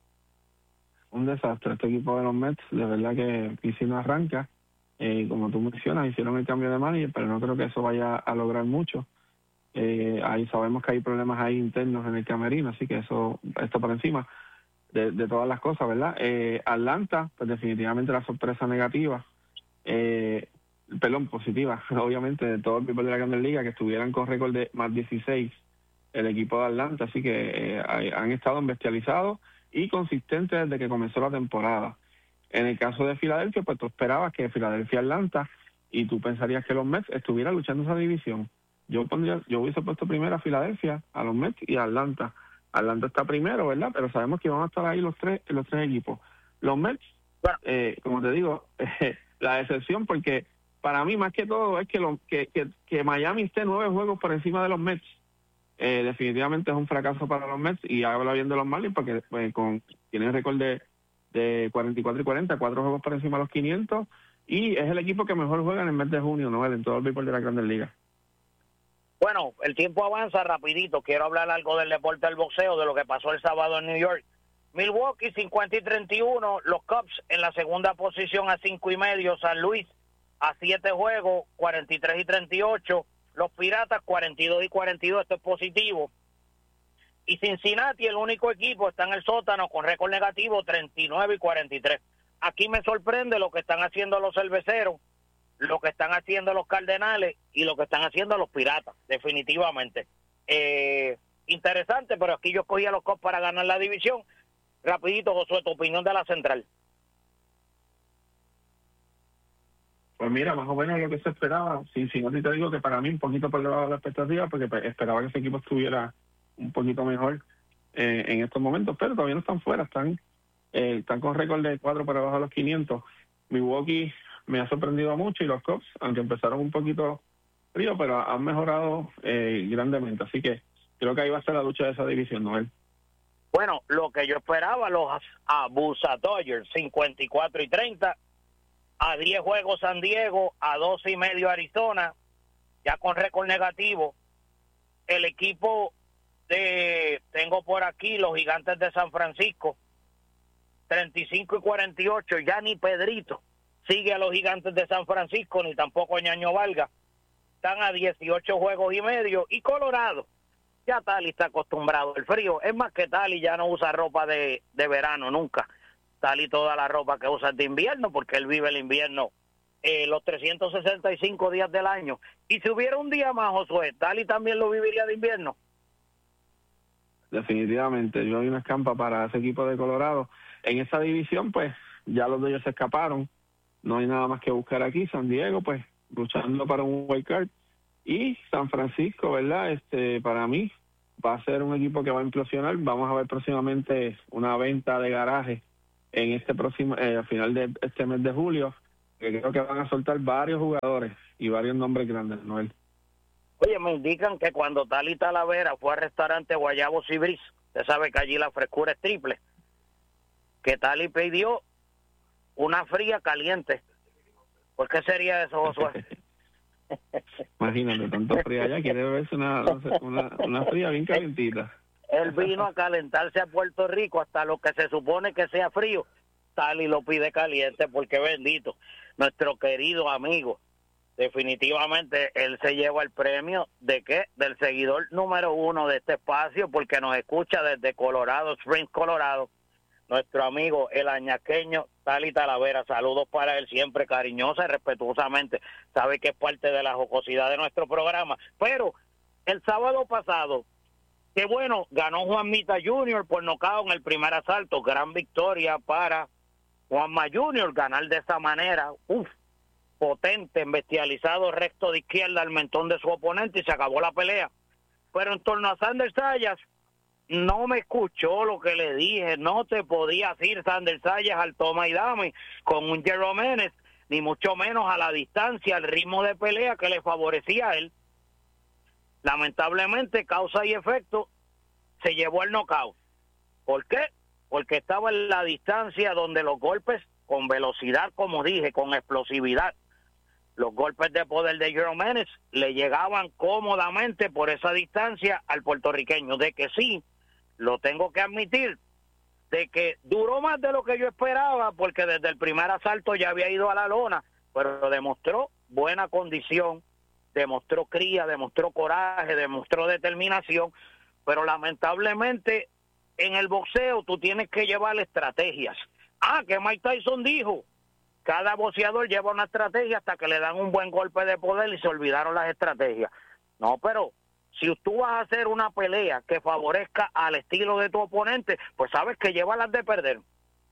Un desastre este equipo de los Mets. De verdad que P C no arranca. Eh, como tú mencionas, hicieron el cambio de manager, pero no creo que eso vaya a lograr mucho. Eh, ahí sabemos que hay problemas ahí internos en el camerino, así que eso está por encima de, de todas las cosas, ¿verdad? Eh, Atlanta, pues definitivamente la sorpresa negativa, eh, perdón, positiva, obviamente, de todo el equipo de la Grandes Ligas, que estuvieran con récord de más dieciséis, el equipo de Atlanta, así que eh, han estado bestializados y consistentes desde que comenzó la temporada. En el caso de Filadelfia, pues tú esperabas que Filadelfia-Atlanta, y tú pensarías que los Mets estuvieran luchando esa división. Yo pondría, yo hubiese puesto primero a Filadelfia, a los Mets y a Atlanta. Atlanta está primero, ¿verdad? Pero sabemos que van a estar ahí los tres, los tres equipos. Los Mets, eh, como te digo, eh, la decepción, porque para mí más que todo es que, lo, que, que, que Miami esté nueve juegos por encima de los Mets. Eh, definitivamente es un fracaso para los Mets, y habla bien de los Marlins porque pues, con tienen récord de de cuarenta y cuatro y cuarenta, cuatro juegos por encima de los quinientos, y es el equipo que mejor juega en el mes de junio, ¿no? En todo el béisbol de la Grandes Ligas. Bueno, el tiempo avanza rapidito. Quiero hablar algo del deporte del boxeo, de lo que pasó el sábado en New York. Milwaukee cincuenta y treinta y uno, los Cubs en la segunda posición a cinco y medio, San Luis a siete juegos, cuarenta y tres y treinta y ocho, los Piratas cuarenta y dos y cuarenta y dos, esto es positivo. Y Cincinnati, el único equipo, está en el sótano con récord negativo, treinta y nueve y cuarenta y tres. Aquí me sorprende lo que están haciendo los cerveceros, lo que están haciendo los Cardenales y lo que están haciendo los Piratas, definitivamente. Eh, interesante, pero aquí yo escogí a los Cubs para ganar la división. Rapidito, Josué, tu opinión de la Central. Pues mira, más o menos lo que se esperaba. Si, si no, te digo que para mí un poquito por debajo de la expectativa, porque esperaba que ese equipo estuviera un poquito mejor eh, en estos momentos, pero todavía no están fuera, están eh, están con récord de cuatro por debajo de los quinientos. Milwaukee me ha sorprendido mucho, y los Cubs, aunque empezaron un poquito frío, pero han mejorado eh, grandemente, así que creo que ahí va a ser la lucha de esa división, Noel. Bueno, lo que yo esperaba, los Abusa Dodgers, cincuenta y cuatro y treinta, a diez juegos San Diego, a doce y medio Arizona, ya con récord negativo. El equipo de, tengo por aquí, los Gigantes de San Francisco, treinta y cinco y cuarenta y ocho, ya ni Pedrito sigue a los Gigantes de San Francisco, ni tampoco Ñaño Valga, están a dieciocho juegos y medio. Y Colorado, ya Tali está acostumbrado al frío, es más que Tali ya no usa ropa de, de verano nunca, Tali toda la ropa que usa es de invierno, porque él vive el invierno eh, los trescientos sesenta y cinco días del año. Y si hubiera un día más, Josué, Tali también lo viviría de invierno. Definitivamente, yo hay una escampa para ese equipo de Colorado. En esa división, pues, ya los de ellos se escaparon, no hay nada más que buscar aquí. San Diego, pues, luchando para un wild card. Y San Francisco, ¿verdad? Este, para mí va a ser un equipo que va a implosionar. Vamos a ver próximamente una venta de garaje en este próximo, eh, a final de este mes de julio, que creo que van a soltar varios jugadores y varios nombres grandes, Noel. Oye, me indican que cuando Tali Talavera fue al restaurante Guayabo Cibris, usted sabe que allí la frescura es triple, que Tali pidió una fría caliente. ¿Por qué sería eso, Josué? Imagínate, tanto frío allá, quiere beberse una, una, una fría bien calentita. Él vino a calentarse a Puerto Rico hasta lo que se supone que sea frío. Tali lo pide caliente porque bendito, nuestro querido amigo. Definitivamente él se lleva el premio de qué, del seguidor número uno de este espacio, porque nos escucha desde Colorado Springs, Colorado. Nuestro amigo el añaqueño Tali Talavera, saludos para él siempre, cariñosa y respetuosamente. Sabe que es parte de la jocosidad de nuestro programa. Pero el sábado pasado, que bueno, ganó Juanmita junior por nocaut en el primer asalto. Gran victoria para Juanma junior, ganar de esa manera, uff, potente, bestializado, recto de izquierda al mentón de su oponente y se acabó la pelea. Pero en torno a Sander Sayas, no me escuchó lo que le dije, no te podías ir Sander Sayas al toma y dame con un Jerome Menes, ni mucho menos a la distancia, al ritmo de pelea que le favorecía a él. Lamentablemente, causa y efecto, se llevó el knockout. ¿Por qué? Porque estaba en la distancia donde los golpes, con velocidad, como dije, con explosividad, los golpes de poder de Jerome Menes le llegaban cómodamente por esa distancia al puertorriqueño. De que sí, lo tengo que admitir, de que duró más de lo que yo esperaba, porque desde el primer asalto ya había ido a la lona, pero demostró buena condición, demostró cría, demostró coraje, demostró determinación, pero lamentablemente en el boxeo tú tienes que llevar estrategias. Ah, que Mike Tyson dijo, cada boxeador lleva una estrategia hasta que le dan un buen golpe de poder y se olvidaron las estrategias. No, pero si tú vas a hacer una pelea que favorezca al estilo de tu oponente, pues sabes que lleva las de perder.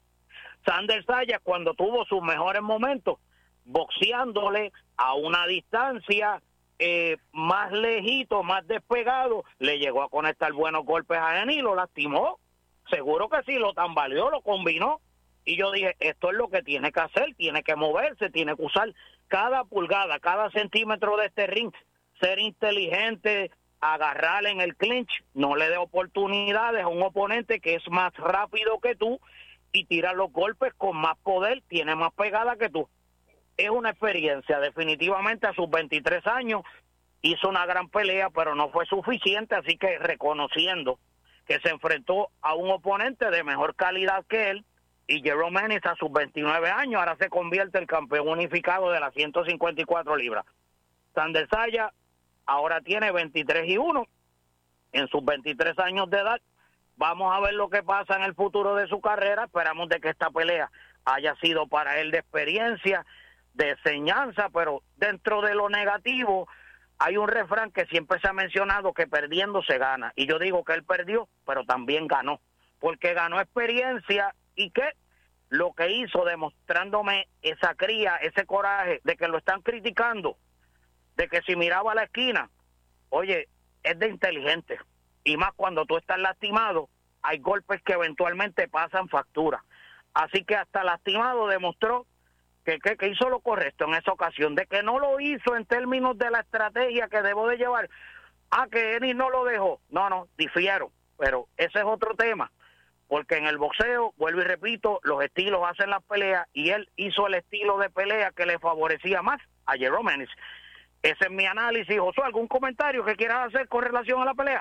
Sander Sayas, cuando tuvo sus mejores momentos, boxeándole a una distancia eh, más lejito, más despegado, le llegó a conectar buenos golpes a Eni y lo lastimó. Seguro que sí, lo tambaleó, lo combinó. Y yo dije, esto es lo que tiene que hacer, tiene que moverse, tiene que usar cada pulgada, cada centímetro de este ring, ser inteligente, agarrarle en el clinch, no le dé oportunidades a un oponente que es más rápido que tú y tira los golpes con más poder, tiene más pegada que tú. Es una experiencia, definitivamente a sus veintitrés años hizo una gran pelea, pero no fue suficiente, así que reconociendo que se enfrentó a un oponente de mejor calidad que él, y Jerome Menes a sus veintinueve años ahora se convierte en el campeón unificado de las ciento cincuenta y cuatro libras. Sander Sayas ahora tiene veintitrés y uno en sus veintitrés años de edad. Vamos a ver lo que pasa en el futuro de su carrera. Esperamos de que esta pelea haya sido para él de experiencia, de enseñanza, pero dentro de lo negativo hay un refrán que siempre se ha mencionado, que perdiendo se gana. Y yo digo que él perdió, pero también ganó, porque ganó experiencia. ¿Y qué? Lo que hizo demostrándome esa cría, ese coraje de que lo están criticando, de que si miraba a la esquina, oye, es de inteligente. Y más cuando tú estás lastimado, hay golpes que eventualmente pasan factura. Así que hasta lastimado demostró que, que, que hizo lo correcto en esa ocasión, de que no lo hizo en términos de la estrategia que debo de llevar. Ah, que Eni no lo dejó. No, no, difiero, pero ese es otro tema. Porque en el boxeo, vuelvo y repito, los estilos hacen las peleas y él hizo el estilo de pelea que le favorecía más a Jerome Menes. Ese es mi análisis. Josué, ¿algún comentario que quieras hacer con relación a la pelea?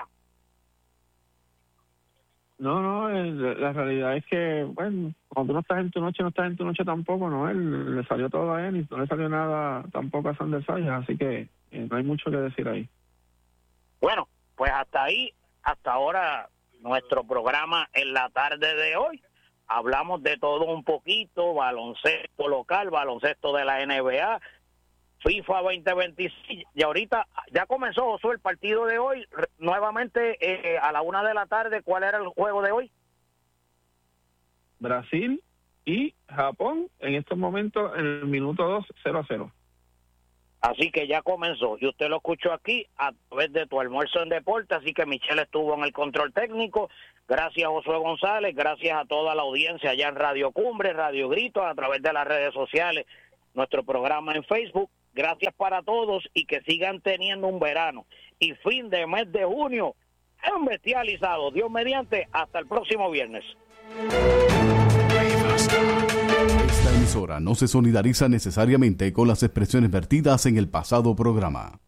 No, no, el, la realidad es que, bueno, cuando tú no estás en tu noche, no estás en tu noche tampoco, ¿no? Él le salió todo a él y no le salió nada tampoco a Sander Sayas, así que eh, no hay mucho que decir ahí. Bueno, pues hasta ahí, hasta ahora nuestro programa en la tarde de hoy. Hablamos de todo un poquito, baloncesto local, baloncesto de la N B A, FIFA veinte veintiséis, y ahorita ya comenzó, Josué, el partido de hoy, nuevamente eh, a la una de la tarde. ¿Cuál era el juego de hoy? Brasil y Japón, en estos momentos, en el minuto dos, cero a cero. Así que ya comenzó, y usted lo escuchó aquí a través de Tu Almuerzo en Deporte, así que Michelle estuvo en el control técnico. Gracias a Josué González, gracias a toda la audiencia allá en Radio Cumbre, Radio Grito, a través de las redes sociales, nuestro programa en Facebook. Gracias para todos y que sigan teniendo un verano y fin de mes de junio embestializado. Dios mediante, hasta el próximo viernes. Esta emisora no se solidariza necesariamente con las expresiones vertidas en el pasado programa.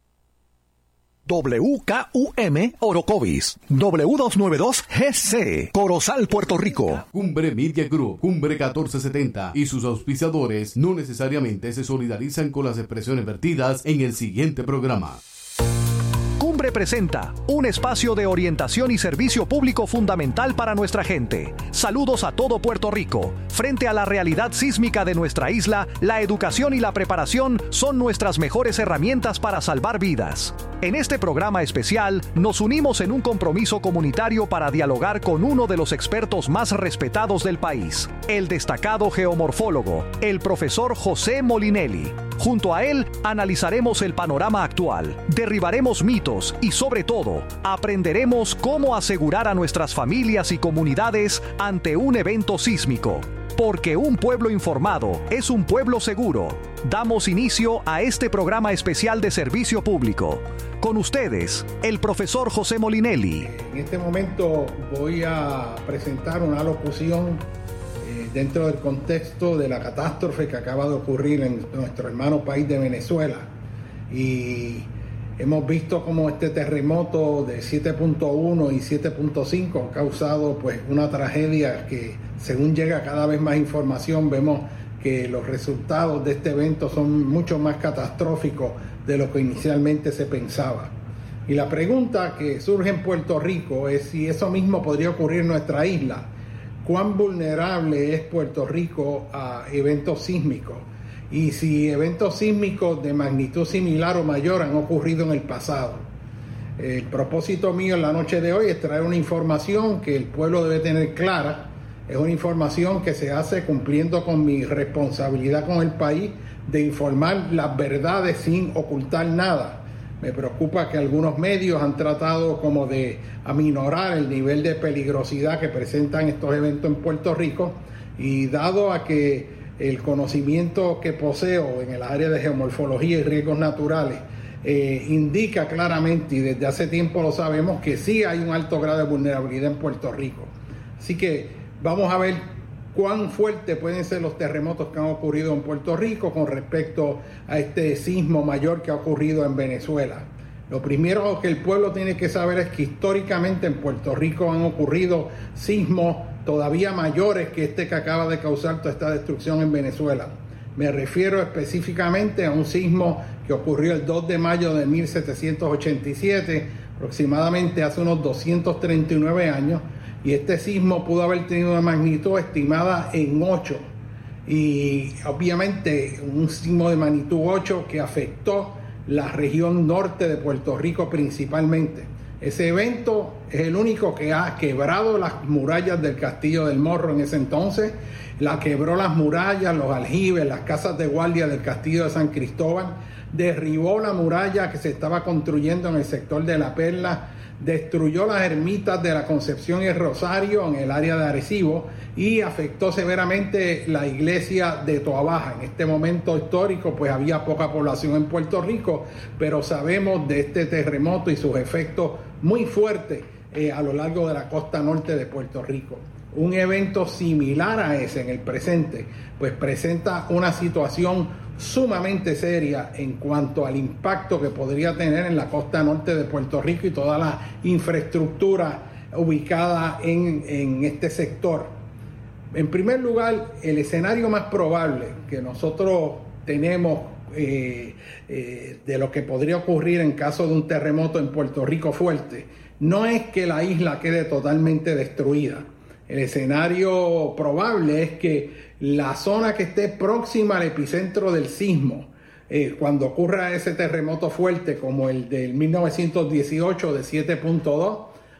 W K U M Orocovis, W doscientos noventa y dos G C, Corozal, Puerto Rico. Cumbre Media Group, Cumbre catorce setenta y sus auspiciadores no necesariamente se solidarizan con las expresiones vertidas en el siguiente programa. Cumbre presenta un espacio de orientación y servicio público fundamental para nuestra gente. Saludos a todo Puerto Rico. Frente a la realidad sísmica de nuestra isla, la educación y la preparación son nuestras mejores herramientas para salvar vidas. En este programa especial, nos unimos en un compromiso comunitario para dialogar con uno de los expertos más respetados del país, el destacado geomorfólogo, el profesor José Molinelli. Junto a él, analizaremos el panorama actual, derribaremos mitos y, sobre todo, aprenderemos cómo asegurar a nuestras familias y comunidades ante un evento sísmico. Porque un pueblo informado es un pueblo seguro. Damos inicio a este programa especial de servicio público. Con ustedes, el profesor José Molinelli. En este momento voy a presentar una locución eh, dentro del contexto de la catástrofe que acaba de ocurrir en nuestro hermano país de Venezuela. Y hemos visto cómo este terremoto de siete punto uno y siete punto cinco ha causado pues una tragedia que, según llega cada vez más información, vemos que los resultados de este evento son mucho más catastróficos de lo que inicialmente se pensaba. Y la pregunta que surge en Puerto Rico es si eso mismo podría ocurrir en nuestra isla. ¿Cuán vulnerable es Puerto Rico a eventos sísmicos? Y si eventos sísmicos de magnitud similar o mayor han ocurrido en el pasado. El propósito mío en la noche de hoy es traer una información que el pueblo debe tener clara. Es una información que se hace cumpliendo con mi responsabilidad con el país de informar las verdades sin ocultar nada. Me preocupa que algunos medios han tratado como de aminorar el nivel de peligrosidad que presentan estos eventos en Puerto Rico, y dado a que el conocimiento que poseo en el área de geomorfología y riesgos naturales eh, indica claramente, y desde hace tiempo lo sabemos, que sí hay un alto grado de vulnerabilidad en Puerto Rico. Así que vamos a ver cuán fuertes pueden ser los terremotos que han ocurrido en Puerto Rico con respecto a este sismo mayor que ha ocurrido en Venezuela. Lo primero que el pueblo tiene que saber es que históricamente en Puerto Rico han ocurrido sismos todavía mayores que este que acaba de causar toda esta destrucción en Venezuela. Me refiero específicamente a un sismo que ocurrió el dos de mayo de mil setecientos ochenta y siete, aproximadamente hace unos doscientos treinta y nueve años, y este sismo pudo haber tenido una magnitud estimada en ocho, y obviamente un sismo de magnitud ocho que afectó la región norte de Puerto Rico principalmente. Ese evento es el único que ha quebrado las murallas del Castillo del Morro en ese entonces. La quebró las murallas, los aljibes, las casas de guardia del Castillo de San Cristóbal. Derribó la muralla que se estaba construyendo en el sector de La Perla. Destruyó las ermitas de la Concepción y el Rosario en el área de Arecibo y afectó severamente la iglesia de Toabaja. En este momento histórico pues había poca población en Puerto Rico, pero sabemos de este terremoto y sus efectos muy fuertes eh, a lo largo de la costa norte de Puerto Rico. Un evento similar a ese en el presente pues presenta una situación sumamente seria en cuanto al impacto que podría tener en la costa norte de Puerto Rico y toda la infraestructura ubicada en, en este sector. En primer lugar, el escenario más probable que nosotros tenemos eh, eh, de lo que podría ocurrir en caso de un terremoto en Puerto Rico fuerte no es que la isla quede totalmente destruida. El escenario probable es que la zona que esté próxima al epicentro del sismo, eh, cuando ocurra ese terremoto fuerte como el del mil novecientos dieciocho de siete punto dos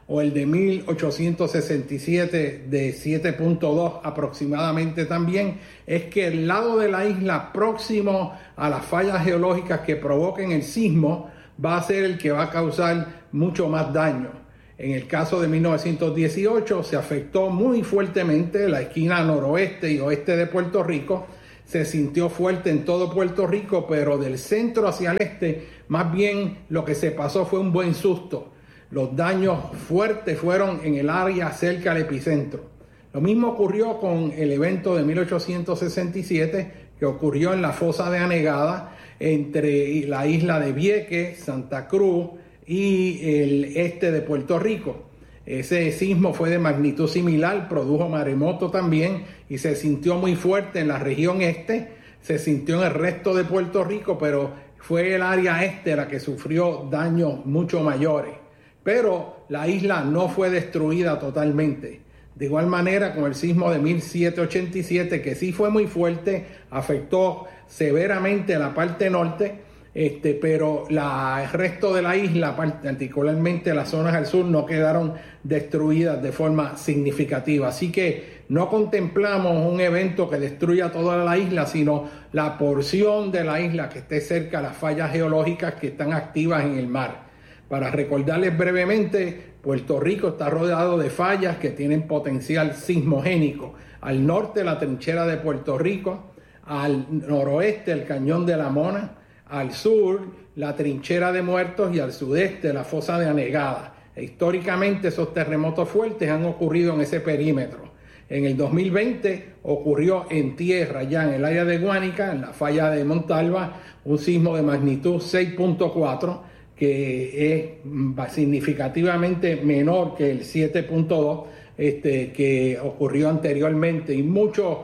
o el de mil ochocientos sesenta y siete de siete punto dos aproximadamente también, es que el lado de la isla próximo a las fallas geológicas que provoquen el sismo va a ser el que va a causar mucho más daño. En el caso de mil novecientos dieciocho se afectó muy fuertemente la esquina noroeste y oeste de Puerto Rico. Se sintió fuerte en todo Puerto Rico, pero del centro hacia el este, más bien lo que se pasó fue un buen susto. Los daños fuertes fueron en el área cerca al epicentro. Lo mismo ocurrió con el evento de mil ochocientos sesenta y siete, que ocurrió en la fosa de Anegada, entre la isla de Vieques, Santa Cruz y el este de Puerto Rico. Ese sismo fue de magnitud similar, produjo maremoto también y se sintió muy fuerte en la región este, se sintió en el resto de Puerto Rico, pero fue el área este la que sufrió daños mucho mayores. Pero la isla no fue destruida totalmente. De igual manera con el sismo de mil setecientos ochenta y siete, que sí fue muy fuerte, afectó severamente la parte norte, Este, pero la, el resto de la isla, particularmente las zonas al sur, no quedaron destruidas de forma significativa. Así que no contemplamos un evento que destruya toda la isla, sino la porción de la isla que esté cerca a las fallas geológicas que están activas en el mar. Para recordarles brevemente, Puerto Rico está rodeado de fallas que tienen potencial sismogénico. Al norte, la trinchera de Puerto Rico; al noroeste, el cañón de la Mona; al sur, la trinchera de Muertos; y al sudeste, la fosa de Anegada. E históricamente esos terremotos fuertes han ocurrido en ese perímetro. En el dos mil veinte ocurrió en tierra, ya en el área de Guánica, en la falla de Montalva, un sismo de magnitud seis punto cuatro, que es significativamente menor que el siete punto dos este, que ocurrió anteriormente, y mucho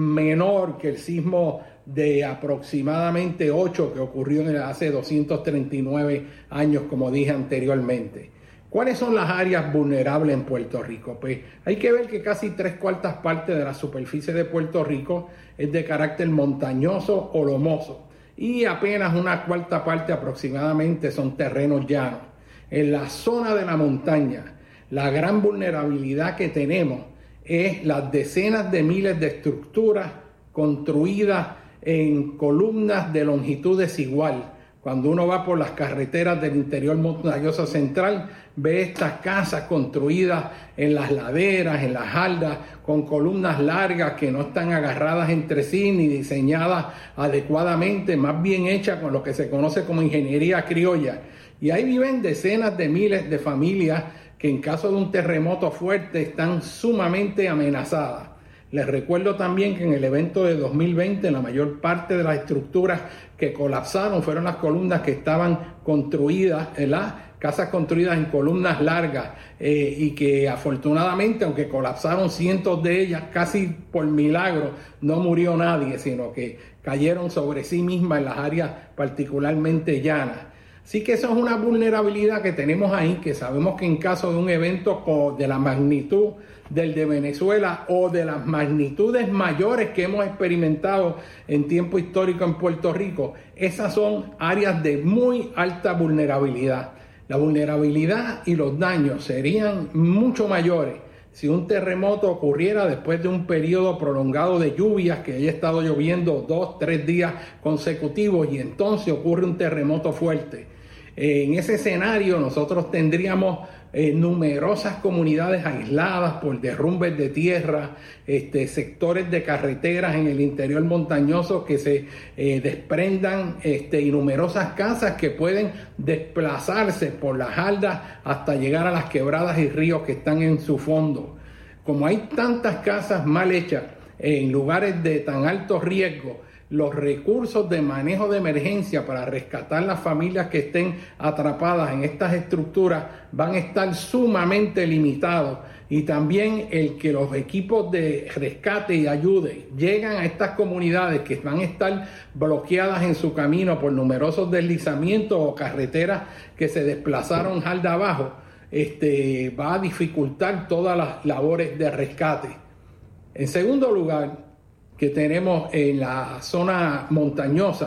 menor que el sismo de aproximadamente ocho que ocurrió hace doscientos treinta y nueve años, como dije anteriormente. ¿Cuáles son las áreas vulnerables en Puerto Rico? Pues hay que ver que casi tres cuartas partes de la superficie de Puerto Rico es de carácter montañoso o lomoso, y apenas una cuarta parte aproximadamente son terrenos llanos. En la zona de la montaña, la gran vulnerabilidad que tenemos es las decenas de miles de estructuras construidas en columnas de longitud desigual. Cuando uno va por las carreteras del interior montañoso central, ve estas casas construidas en las laderas, en las haldas, con columnas largas que no están agarradas entre sí ni diseñadas adecuadamente, más bien hechas con lo que se conoce como ingeniería criolla. Y ahí viven decenas de miles de familias que en caso de un terremoto fuerte están sumamente amenazadas. Les recuerdo también que en el evento de dos mil veinte la mayor parte de las estructuras que colapsaron fueron las columnas que estaban construidas, las casas construidas en columnas largas eh, y que afortunadamente, aunque colapsaron cientos de ellas, casi por milagro no murió nadie, sino que cayeron sobre sí mismas en las áreas particularmente llanas. Así que eso es una vulnerabilidad que tenemos ahí, que sabemos que en caso de un evento de la magnitud del de Venezuela o de las magnitudes mayores que hemos experimentado en tiempo histórico en Puerto Rico, esas son áreas de muy alta vulnerabilidad. La vulnerabilidad y los daños serían mucho mayores si un terremoto ocurriera después de un periodo prolongado de lluvias, que haya estado lloviendo dos, tres días consecutivos y entonces ocurre un terremoto fuerte. En ese escenario nosotros tendríamos eh, numerosas comunidades aisladas por derrumbes de tierra, este, sectores de carreteras en el interior montañoso que se eh, desprendan este, y numerosas casas que pueden desplazarse por las haldas hasta llegar a las quebradas y ríos que están en su fondo. Como hay tantas casas mal hechas en lugares de tan alto riesgo, los recursos de manejo de emergencia para rescatar las familias que estén atrapadas en estas estructuras van a estar sumamente limitados, y también el que los equipos de rescate y ayuda llegan a estas comunidades que van a estar bloqueadas en su camino por numerosos deslizamientos o carreteras que se desplazaron halda abajo, este, va a dificultar todas las labores de rescate. En segundo lugar, que tenemos en la zona montañosa,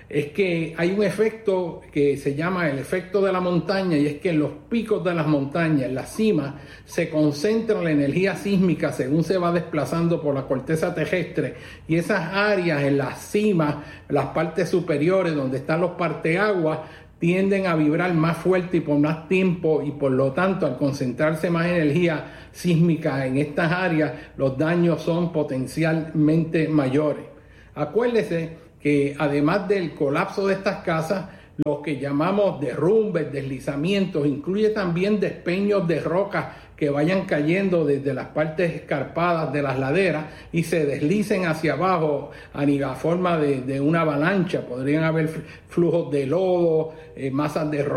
es que hay un efecto que se llama el efecto de la montaña, y es que en los picos de las montañas, en las cimas, se concentra la energía sísmica según se va desplazando por la corteza terrestre, y esas áreas en las cimas, las partes superiores donde están los parteaguas, tienden a vibrar más fuerte y por más tiempo, y por lo tanto al concentrarse más energía sísmica en estas áreas, los daños son potencialmente mayores. Acuérdese que además del colapso de estas casas, lo que llamamos derrumbes, deslizamientos, incluye también despeños de rocas que vayan cayendo desde las partes escarpadas de las laderas y se deslicen hacia abajo a nivel, a forma de, de una avalancha. Podrían haber flujos de lodo, eh, masas de